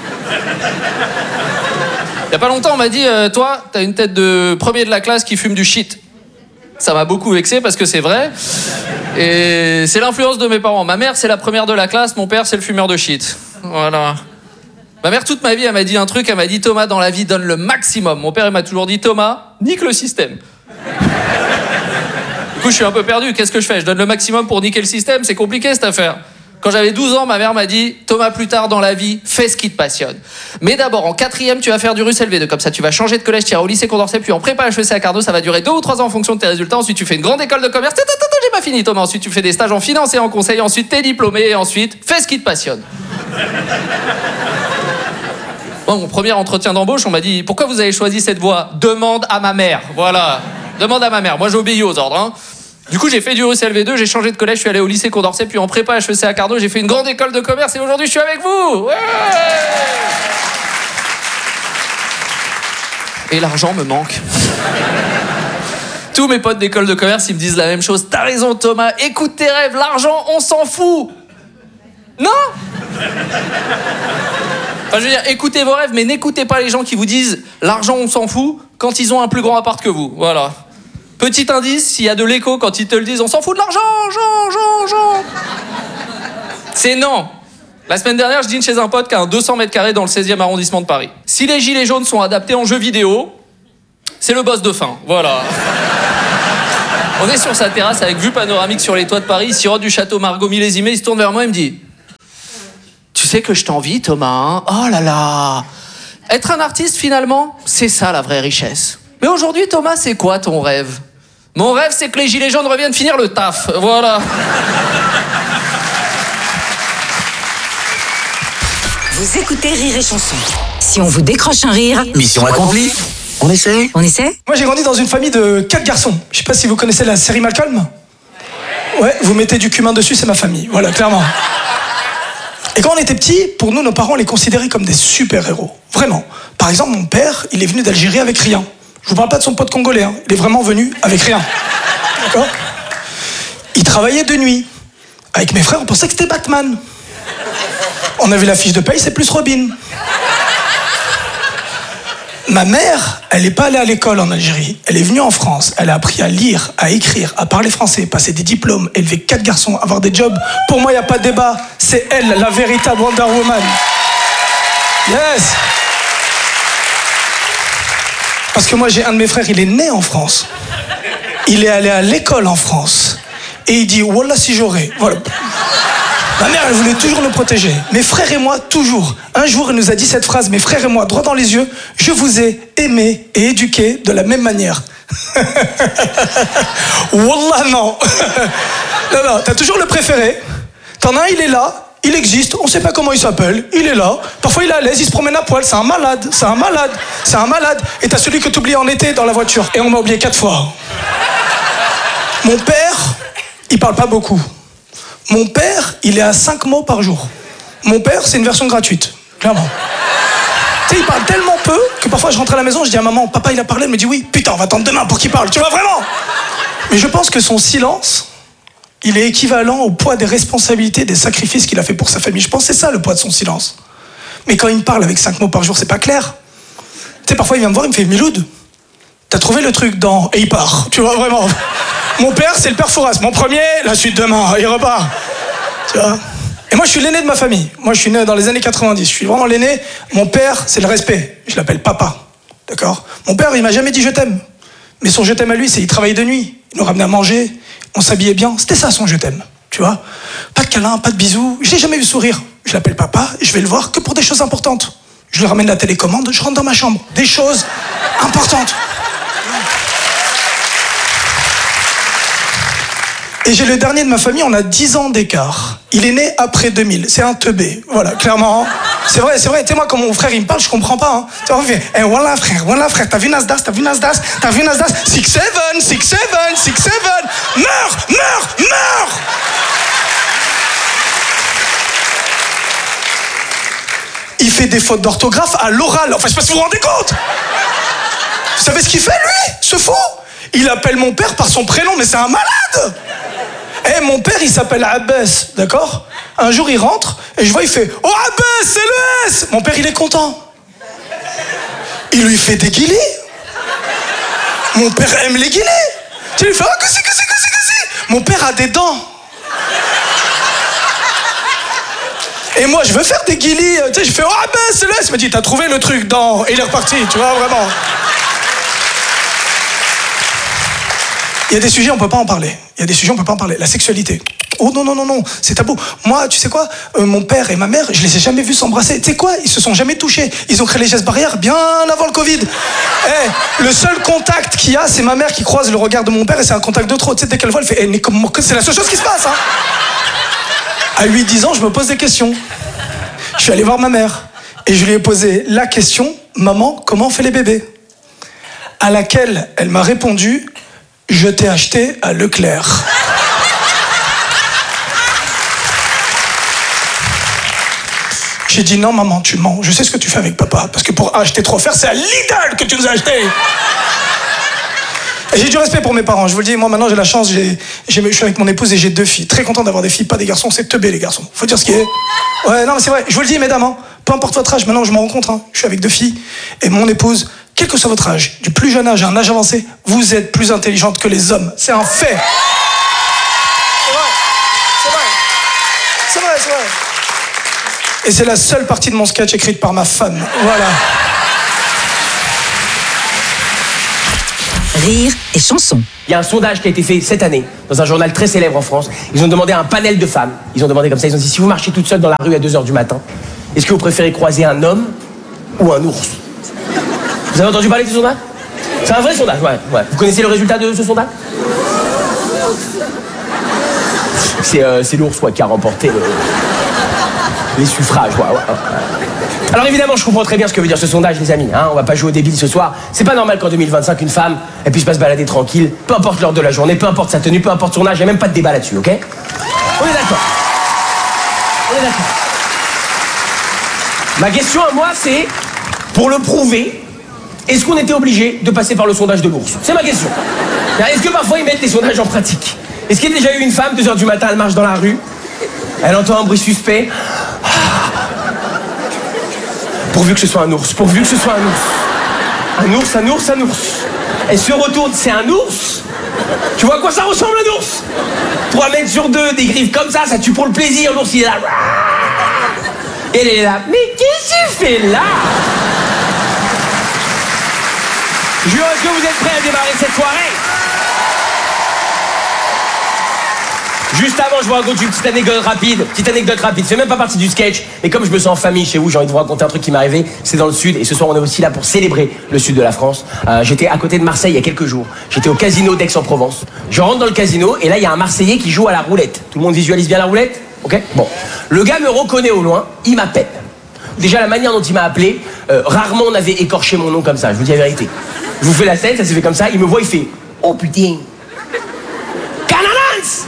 Il y a pas longtemps, on m'a dit, euh, toi, t'as une tête de premier de la classe qui fume du shit. Ça m'a beaucoup vexé parce que c'est vrai. Et c'est l'influence de mes parents. Ma mère, c'est la première de la classe. Mon père, c'est le fumeur de shit. Voilà. Ma mère, toute ma vie, elle m'a dit un truc. Elle m'a dit, Thomas, dans la vie, donne le maximum. Mon père, il m'a toujours dit, Thomas, nique le système. Du coup, je suis un peu perdu. Qu'est-ce que je fais? Je donne le maximum pour niquer le système? C'est compliqué, cette affaire. Quand j'avais douze ans, ma mère m'a dit, Thomas, plus tard dans la vie, fais ce qui te passionne. Mais d'abord, en quatrième, tu vas faire du russe L V deux. Comme ça, tu vas changer de collège, tu iras au lycée Condorcet, puis en prépa H E C à Carnot, ça va durer deux ou trois ans en fonction de tes résultats. Ensuite, tu fais une grande école de commerce. J'ai pas fini, Thomas. Ensuite, tu fais des stages en finance et en conseil. Ensuite, t'es diplômé. Et ensuite, fais ce qui te passionne. Bon, mon premier entretien d'embauche, on m'a dit, pourquoi vous avez choisi cette voie? Demande à ma mère. Voilà. Demande à ma mère. Moi, j'obéis aux ordres, hein. Du coup, j'ai fait du russe L V deux, j'ai changé de collège, je suis allé au lycée Condorcet, puis en prépa H E C à Carnot, j'ai fait une grande école de commerce et aujourd'hui, je suis avec vous. Ouais. Et l'argent me manque. Tous mes potes d'école de commerce, ils me disent la même chose. T'as raison, Thomas, écoute tes rêves, l'argent, on s'en fout. Non. Enfin, je veux dire, écoutez vos rêves, mais n'écoutez pas les gens qui vous disent l'argent, on s'en fout quand ils ont un plus grand appart que vous. Voilà. Petit indice, s'il y a de l'écho quand ils te le disent, on s'en fout de l'argent, Jean, Jean, Jean. C'est non. La semaine dernière, je dîne chez un pote qui a un deux cents mètres carrés dans le seizième arrondissement de Paris. Si les gilets jaunes sont adaptés en jeux vidéo, c'est le boss de fin. Voilà. On est sur sa terrasse avec vue panoramique sur les toits de Paris. Il sirote du château Margaux millésimé. Il se tourne vers moi et me dit « Tu sais que je t'envie, Thomas, hein? Oh là là. Être un artiste, finalement, c'est ça la vraie richesse. Mais aujourd'hui, Thomas, c'est quoi ton rêve? Mon rêve, c'est que les gilets jaunes reviennent finir le taf. Voilà. » Vous écoutez Rire et Chanson. Si on vous décroche un rire... Mission accomplie. On essaie On essaie? Moi, j'ai grandi dans une famille de quatre garçons. Je sais pas si vous connaissez la série Malcolm. Ouais, vous mettez du cumin dessus, c'est ma famille. Voilà, clairement. Et quand on était petits, pour nous, nos parents, on les considérait comme des super-héros. Vraiment. Par exemple, mon père, il est venu d'Algérie avec rien. Je vous parle pas de son pote congolais, hein. Il est vraiment venu avec rien. D'accord? Il travaillait de nuit. Avec mes frères, on pensait que c'était Batman. On avait la fiche de paye, c'est plus Robin. Ma mère, elle n'est pas allée à l'école en Algérie. Elle est venue en France. Elle a appris à lire, à écrire, à parler français, passer des diplômes, élever quatre garçons, avoir des jobs. Pour moi, il n'y a pas de débat. C'est elle, la véritable Wonder Woman. Yes. Parce que moi, j'ai un de mes frères, il est né en France. Il est allé à l'école en France. Et il dit, wallah si j'aurais. Voilà. Ma mère, elle voulait toujours nous protéger. Mes frères et moi, toujours. Un jour, elle nous a dit cette phrase, mes frères et moi, droit dans les yeux, je vous ai aimé et éduqué de la même manière. Wallah, non. Non, non, t'as toujours le préféré. T'en as un, il est là, il existe, on sait pas comment il s'appelle, il est là. Parfois, il est à l'aise, il se promène à poil, c'est un malade, c'est un malade, c'est un malade. Et t'as celui que t'oublies en été dans la voiture. Et on m'a oublié quatre fois. Mon père, il parle pas beaucoup. Mon père, il est à cinq mots par jour. Mon père, c'est une version gratuite, clairement. Tu sais, il parle tellement peu que parfois je rentre à la maison, je dis à maman, papa il a parlé, elle me dit oui, putain, on va attendre demain pour qu'il parle, tu vois vraiment. Mais je pense que son silence, il est équivalent au poids des responsabilités, des sacrifices qu'il a fait pour sa famille. Je pense que c'est ça le poids de son silence. Mais quand il me parle avec cinq mots par jour, c'est pas clair. Tu sais, parfois il vient me voir, il me fait Miloud, t'as trouvé le truc dans... Et il part, tu vois, vraiment. Mon père, c'est le père Fouras. Mon premier, la suite demain, il repart. Tu vois. Et moi, je suis l'aîné de ma famille. Moi, je suis né dans les années quatre-vingt-dix. Je suis vraiment l'aîné. Mon père, c'est le respect. Je l'appelle papa. D'accord? Mon père, il m'a jamais dit je t'aime. Mais son je t'aime à lui, c'est il travaillait de nuit. Il nous ramenait à manger. On s'habillait bien. C'était ça, son je t'aime. Tu vois? Pas de câlin, pas de bisous. Je l'ai jamais vu sourire. Je l'appelle papa. Je vais le voir que pour des choses importantes. Je lui ramène la télécommande. Je rentre dans ma chambre. Des choses importantes. Et j'ai le dernier de ma famille, on a dix ans d'écart. Il est né après deux mille, c'est un teubé, voilà, clairement. C'est vrai, c'est vrai, tu sais, moi, quand mon frère, il me parle, je comprends pas. Hein. Tu vois, il fait, eh, voilà, frère, voilà, frère, t'as vu Nasdaq, t'as vu Nasdaq, t'as vu Nasdaq, six sept, six sept, six sept, meurs, meurs, meurs. Il fait des fautes d'orthographe à l'oral, enfin, je sais pas si vous vous rendez compte. Vous savez ce qu'il fait, lui, ce fou? Il appelle mon père par son prénom, mais c'est un malade. Eh, hey, mon père, il s'appelle Abbas, d'accord? Un jour, il rentre, et je vois, il fait « Oh, Abbas, c'est le S !» Mon père, il est content. Il lui fait des guillis. Mon père aime les guillis. Tu lui fais « Oh, que c'est, que c'est, que c'est, que c'est !» Mon père a des dents. Et moi, je veux faire des guillis. Tu sais, je fais « Oh, Abbas, c'est le S !» Il m'a dit « T'as trouvé le truc dans... » Et il est reparti, tu vois, vraiment. Il y a des sujets, on peut pas en parler. Il y a des sujets, on peut pas en parler. La sexualité. Oh non, non, non, non, c'est tabou. Moi, tu sais quoi, euh, mon père et ma mère, je les ai jamais vus s'embrasser. Tu sais quoi, ils se sont jamais touchés. Ils ont créé les gestes barrières bien avant le Covid. Hey, le seul contact qu'il y a, c'est ma mère qui croise le regard de mon père et c'est un contact de trop. Tu sais, dès qu'elle voit, elle fait hey, c'est la seule chose qui se passe. Hein. À huit dix ans, je me pose des questions. Je suis allé voir ma mère et je lui ai posé la question, maman, comment on fait les bébés? À laquelle elle m'a répondu, je t'ai acheté à Leclerc. J'ai dit non maman, tu mens, je sais ce que tu fais avec papa, parce que pour acheter trop faire, c'est à Lidl que tu nous as acheté. Et j'ai du respect pour mes parents, je vous le dis, moi maintenant j'ai la chance, j'ai, j'ai, je suis avec mon épouse et j'ai deux filles. Très content d'avoir des filles, pas des garçons, c'est teubé les garçons. Faut dire ce qui est. Ouais, non mais c'est vrai, je vous le dis mesdames, hein, peu importe votre âge, maintenant je me rends compte, hein, je suis avec deux filles, et mon épouse, quel que soit votre âge, du plus jeune âge à un âge avancé, vous êtes plus intelligente que les hommes. C'est un fait. C'est vrai. C'est vrai. C'est vrai, c'est vrai. Et c'est la seule partie de mon sketch écrite par ma femme. Voilà. Rire et chanson. Il y a un sondage qui a été fait cette année dans un journal très célèbre en France. Ils ont demandé à un panel de femmes. Ils ont demandé comme ça, ils ont dit si vous marchez toute seule dans la rue à deux heures du matin, est-ce que vous préférez croiser un homme ou un ours? Vous avez entendu parler de ce sondage? C'est un vrai sondage, ouais, ouais. Vous connaissez le résultat de ce sondage? C'est euh, c'est l'ours ouais, qui a remporté le... les suffrages. Ouais, ouais. Alors évidemment, je comprends très bien ce que veut dire ce sondage, les amis. Hein, on va pas jouer au débile ce soir. C'est pas normal qu'en deux mille vingt-cinq, une femme, elle puisse pas se balader tranquille, peu importe l'heure de la journée, peu importe sa tenue, peu importe son âge, il n'y a même pas de débat là-dessus, ok? On est d'accord. On est d'accord. Ma question à moi, c'est, pour le prouver, est-ce qu'on était obligé de passer par le sondage de l'ours? C'est ma question. Est-ce que parfois ils mettent les sondages en pratique? Est-ce qu'il y a déjà eu une femme, deux heures du matin, elle marche dans la rue, elle entend un bruit suspect, pourvu que ce soit un ours, pourvu que ce soit un ours. Un ours, un ours, un ours. Elle se retourne, c'est un ours. Tu vois à quoi ça ressemble un ours? Trois mètres sur deux, des griffes comme ça, ça tue pour le plaisir, l'ours il est là. Et elle est là, mais qu'est-ce que tu fais là? Jure, est-ce que vous êtes prêts à démarrer cette soirée? Juste avant, je vous raconte une petite anecdote rapide. Petite anecdote rapide, ça fait même pas partie du sketch. Mais comme je me sens en famille chez vous, j'ai envie de vous raconter un truc qui m'est arrivé. C'est dans le sud et ce soir on est aussi là pour célébrer le sud de la France. Euh, j'étais à côté de Marseille il y a quelques jours. J'étais au casino d'Aix-en-Provence. Je rentre dans le casino et là il y a un Marseillais qui joue à la roulette. Tout le monde visualise bien la roulette? Ok? Bon. Le gars me reconnaît au loin, il m'appelle. Déjà la manière dont il m'a appelé, euh, rarement on avait écorché mon nom comme ça, je vous dis la vérité. Je vous fais la scène, ça s'est fait comme ça, il me voit, il fait oh putain. Canadans!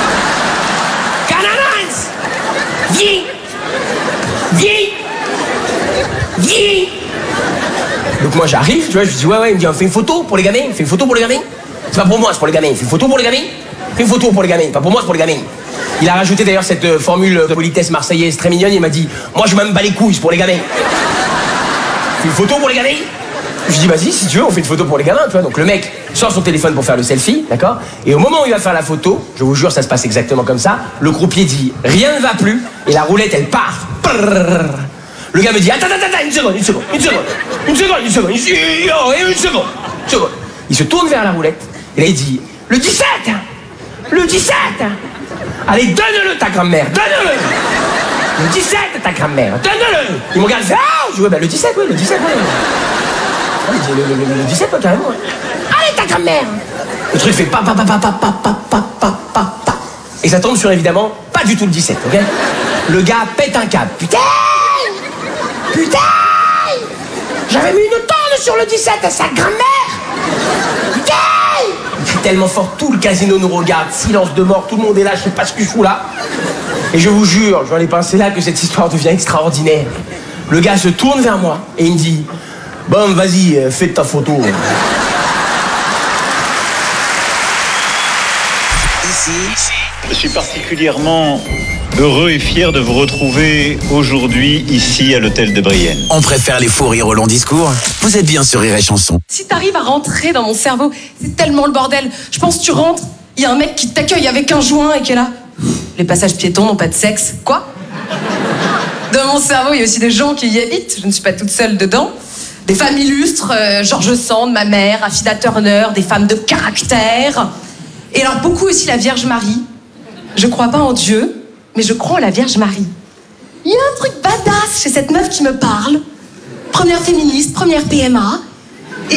Canadans! Viens! Viens! Viens! Donc moi j'arrive, tu vois, je lui dis ouais ouais, il me dit on fait une photo pour les gamins, on fait une photo pour les gamins. C'est pas pour moi, c'est pour les gamins. Fais une photo pour les gamins. Fais une photo pour les gamins, pas pour moi, c'est pour les gamins. Il a rajouté d'ailleurs cette euh, formule de politesse marseillaise très mignonne, il m'a dit moi je m'aime pas les couilles, c'est pour les gamins. Fais une photo pour les gamins. Je dis vas-y si tu veux on fait une photo pour les gamins, tu vois. Donc le mec sort son téléphone pour faire le selfie, d'accord. Et au moment où il va faire la photo, je vous jure ça se passe exactement comme ça, le croupier dit rien ne va plus et la roulette elle part. Prrr. Le gars me dit attends attends attends une seconde une seconde une seconde une seconde une seconde une seconde une seconde une seconde. Il se tourne vers la roulette et là il dit le dix-sept le dix-sept. Allez donne-le ta grand-mère donne-le. Le dix-sept ta grand-mère donne-le. Il me regarde il fait ah je dis ouais bah le dix-sept oui le dix-sept oui. Le, le, le, le dix-sept, pas carrément. Hein. Allez, ta grand-mère! Le truc fait pa pa pa pa pa pa pa pa pa pa pa. Et ça tombe sur évidemment pas du tout le dix-sept, ok? Le gars pète un câble. Putain! Putain! J'avais mis une tonne sur le dix-sept à sa grand-mère! Putain! Il crie tellement fort, tout le casino nous regarde, silence de mort, tout le monde est là, je sais pas ce que je fous là. Et je vous jure, je vois les pincer là que cette histoire devient extraordinaire. Le gars se tourne vers moi et il me dit bon, vas-y, fais ta photo. Ici, je suis particulièrement heureux et fier de vous retrouver aujourd'hui ici à l'hôtel de Brienne. On préfère les faux rires au long discours. Vous êtes bien sur Rire et Chanson. Si t'arrives à rentrer dans mon cerveau, c'est tellement le bordel. Je pense que tu rentres, il y a un mec qui t'accueille avec un joint et qui est là. Les passages piétons n'ont pas de sexe. Quoi? Dans mon cerveau, il y a aussi des gens qui y habitent. Je ne suis pas toute seule dedans. Des femmes illustres, euh, George Sand, ma mère, Affida Turner, des femmes de caractère. Et alors beaucoup aussi la Vierge Marie. Je crois pas en Dieu, mais je crois en la Vierge Marie. Il y a un truc badass chez cette meuf qui me parle. Première féministe, première P M A. Et...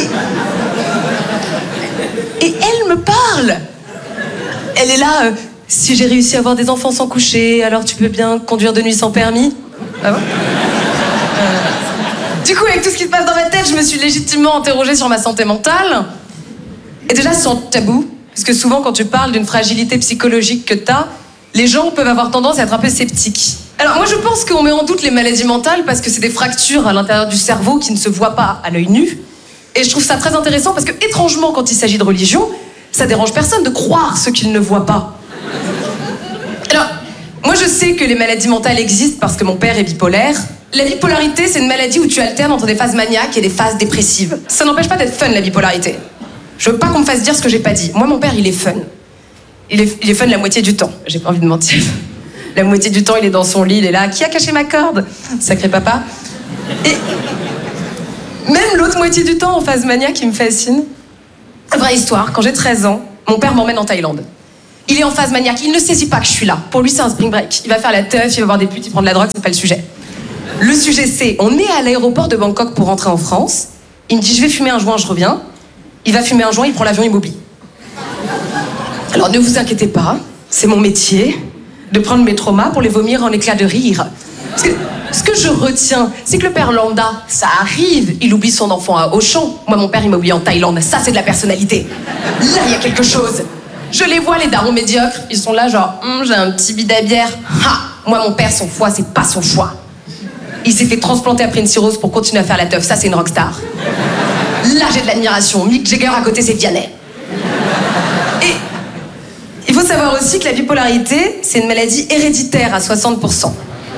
Et elle me parle. Elle est là, euh, si j'ai réussi à avoir des enfants sans coucher, alors tu peux bien conduire de nuit sans permis. Ah bon euh... Du coup, avec tout ce qui se passe dans ma tête, je me suis légitimement interrogée sur ma santé mentale. Et déjà, sans tabou, parce que souvent, quand tu parles d'une fragilité psychologique que t'as, les gens peuvent avoir tendance à être un peu sceptiques. Alors moi, je pense qu'on met en doute les maladies mentales parce que c'est des fractures à l'intérieur du cerveau qui ne se voient pas à l'œil nu. Et je trouve ça très intéressant parce que, étrangement, quand il s'agit de religion, ça dérange personne de croire ce qu'ils ne voient pas. Alors, moi, je sais que les maladies mentales existent parce que mon père est bipolaire. La bipolarité, c'est une maladie où tu alternes entre des phases maniaques et des phases dépressives. Ça n'empêche pas d'être fun, la bipolarité. Je veux pas qu'on me fasse dire ce que j'ai pas dit. Moi, mon père, il est fun. Il est, il est fun la moitié du temps. J'ai pas envie de mentir. La moitié du temps, il est dans son lit, il est là. Qui a caché ma corde? Sacré papa. Et même l'autre moitié du temps, en phase mania, qui me fascine. Vraie histoire, quand j'ai treize ans, mon père m'emmène en Thaïlande. Il est en phase maniaque, il ne saisit pas que je suis là. Pour lui, c'est un spring break. Il va faire la teuf, il va voir des putes, il prend de la drogue, c'est pas le sujet. Le sujet, c'est, on est à l'aéroport de Bangkok pour rentrer en France. Il me dit, je vais fumer un joint, je reviens. Il va fumer un joint, il prend l'avion, il m'oublie. Alors ne vous inquiétez pas, c'est mon métier de prendre mes traumas pour les vomir en éclats de rire. Parce que ce que je retiens, c'est que le père lambda, ça arrive, il oublie son enfant à Auchan. Moi, mon père, il m'a oublié en Thaïlande. Ça, c'est de la personnalité. Là, il y a quelque chose. Je les vois, les darons médiocres. Ils sont là, genre, hm, j'ai un petit bid à bière. Ha! Moi, mon père, son foie, c'est pas son choix. Il s'est fait transplanter après une cirrhose pour continuer à faire la teuf. Ça, c'est une rockstar. Là, j'ai de l'admiration. Mick Jagger, à côté, c'est Vianney. Et il faut savoir aussi que la bipolarité, c'est une maladie héréditaire à soixante pour cent.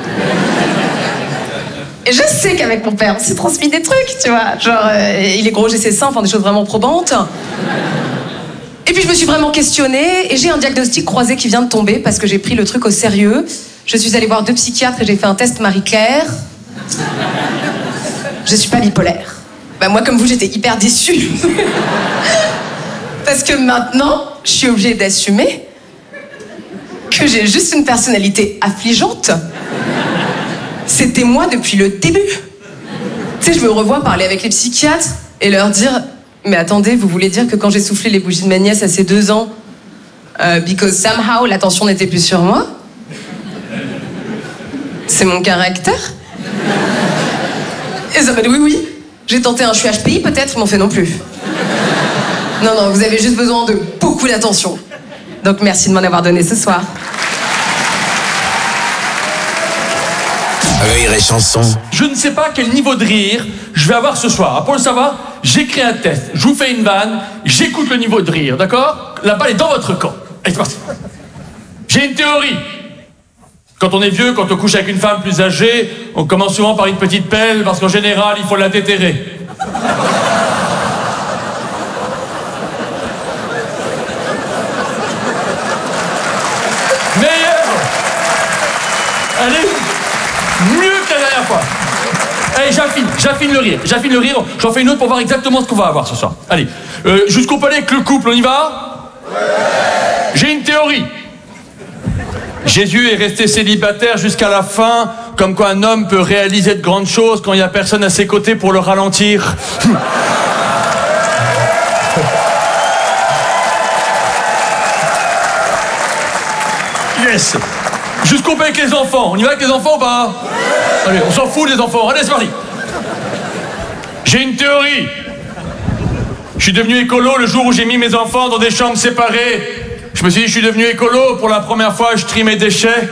Et je sais qu'avec mon père, on s'est transmis des trucs, tu vois. Genre, euh, il est gros, j'ai ses seins, enfin des choses vraiment probantes. Et puis je me suis vraiment questionnée, et j'ai un diagnostic croisé qui vient de tomber parce que j'ai pris le truc au sérieux. Je suis allée voir deux psychiatres et j'ai fait un test Marie-Claire. Je suis pas bipolaire. Bah moi, comme vous, j'étais hyper déçue. Parce que maintenant, je suis obligée d'assumer que j'ai juste une personnalité affligeante. C'était moi depuis le début. Tu sais, je me revois parler avec les psychiatres et leur dire « Mais attendez, vous voulez dire que quand j'ai soufflé les bougies de ma nièce à ses deux ans, euh, because somehow l'attention n'était plus sur moi, c'est mon caractère ?» Et ça m'a dit « Oui, oui, j'ai tenté un je suis H P I peut-être, ils m'ont fait non plus. » Non, non, vous avez juste besoin de beaucoup d'attention. Donc merci de m'en avoir donné ce soir. Rire et chanson. Je ne sais pas quel niveau de rire je vais avoir ce soir. Pour le savoir, j'écris un test, je vous fais une vanne, j'écoute le niveau de rire, d'accord? La balle est dans votre camp. Allez, c'est parti. J'ai une théorie. Quand on est vieux, quand on couche avec une femme plus âgée, on commence souvent par une petite pelle, parce qu'en général, il faut la déterrer. Meilleur. Allez. Mieux que la dernière fois. Allez, j'affine, j'affine le rire, j'affine le rire. J'en fais une autre pour voir exactement ce qu'on va avoir ce soir. Allez, euh, jusqu'au palais avec le couple, on y va? Ouais. J'ai une théorie. Jésus est resté célibataire jusqu'à la fin, comme quoi un homme peut réaliser de grandes choses quand il n'y a personne à ses côtés pour le ralentir. Yes. Jusqu'au palais avec les enfants. On y va avec les enfants ou pas? Ouais. Allez, on s'en fout des enfants. Allez, c'est parti. J'ai une théorie. Je suis devenu écolo le jour où j'ai mis mes enfants dans des chambres séparées. Je me suis dit, je suis devenu écolo. Pour la première fois, je trie mes déchets.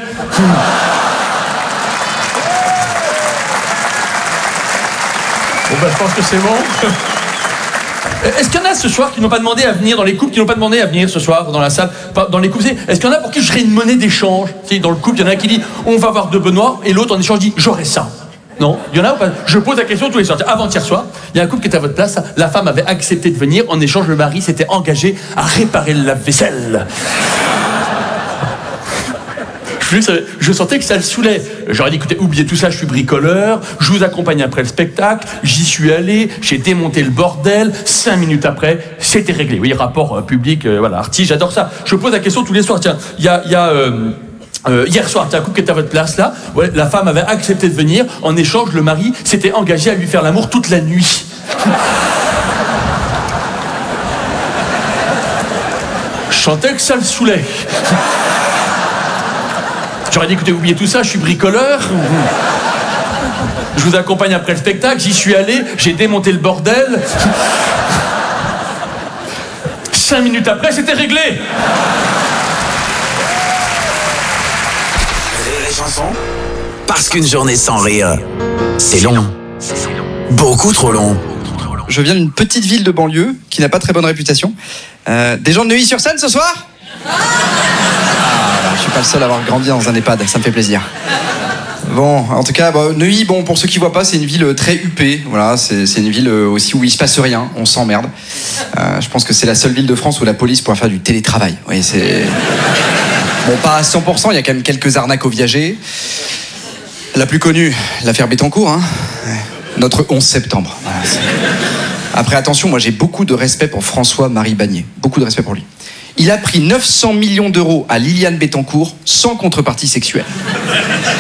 Bon, ben, je pense que c'est bon. Est-ce qu'il y en a ce soir qui n'ont pas demandé à venir, dans les couples qui n'ont pas demandé à venir ce soir dans la salle, dans les couples? Est-ce qu'il y en a pour qui je serais une monnaie d'échange? Tu sais, dans le couple, il y en a qui dit on va voir de Benoît, et l'autre en échange dit j'aurais ça. Non? Il y en a ou pas? Je pose la question tous les soirs. Avant-hier soir, il y a un couple qui était à votre place, la femme avait accepté de venir, en échange le mari s'était engagé à réparer le lave-vaisselle. Je, je sentais que ça le saoulait. J'aurais dit, écoutez, oubliez tout ça, je suis bricoleur, je vous accompagne après le spectacle, j'y suis allé, j'ai démonté le bordel, cinq minutes après, c'était réglé. Oui, rapport euh, public, euh, voilà, artiste, j'adore ça. Je pose la question tous les soirs. Tiens, il y a... Y a euh, Euh, hier soir, t'as un couple qui était à votre place là, ouais, la femme avait accepté de venir, en échange, le mari s'était engagé à lui faire l'amour toute la nuit. Je sentais que ça le saoulait. J'aurais dit, écoutez, oubliez tout ça, je suis bricoleur. Je vous accompagne après le spectacle, j'y suis allé, j'ai démonté le bordel. Cinq minutes après, c'était réglé. Parce qu'une journée sans rire, c'est long. Beaucoup trop long. Je viens d'une petite ville de banlieue qui n'a pas très bonne réputation. Euh, des gens de Neuilly-sur-Seine ce soir? Ah, alors, je suis pas le seul à avoir grandi dans un EHPAD, ça me fait plaisir. Bon, en tout cas, bah, Neuilly, bon, pour ceux qui voient pas, c'est une ville très huppée. Voilà, c'est, c'est une ville aussi où il se passe rien, on s'emmerde. Euh, je pense que c'est la seule ville de France où la police pourra faire du télétravail. Oui, c'est... Bon, pas à cent pour cent, il y a quand même quelques arnaques au viager. La plus connue, l'affaire Bettencourt, hein. Notre onze septembre. Voilà, c'est... Après, attention, moi j'ai beaucoup de respect pour François-Marie Bagné. Beaucoup de respect pour lui. Il a pris neuf cents millions d'euros à Liliane Bettencourt sans contrepartie sexuelle.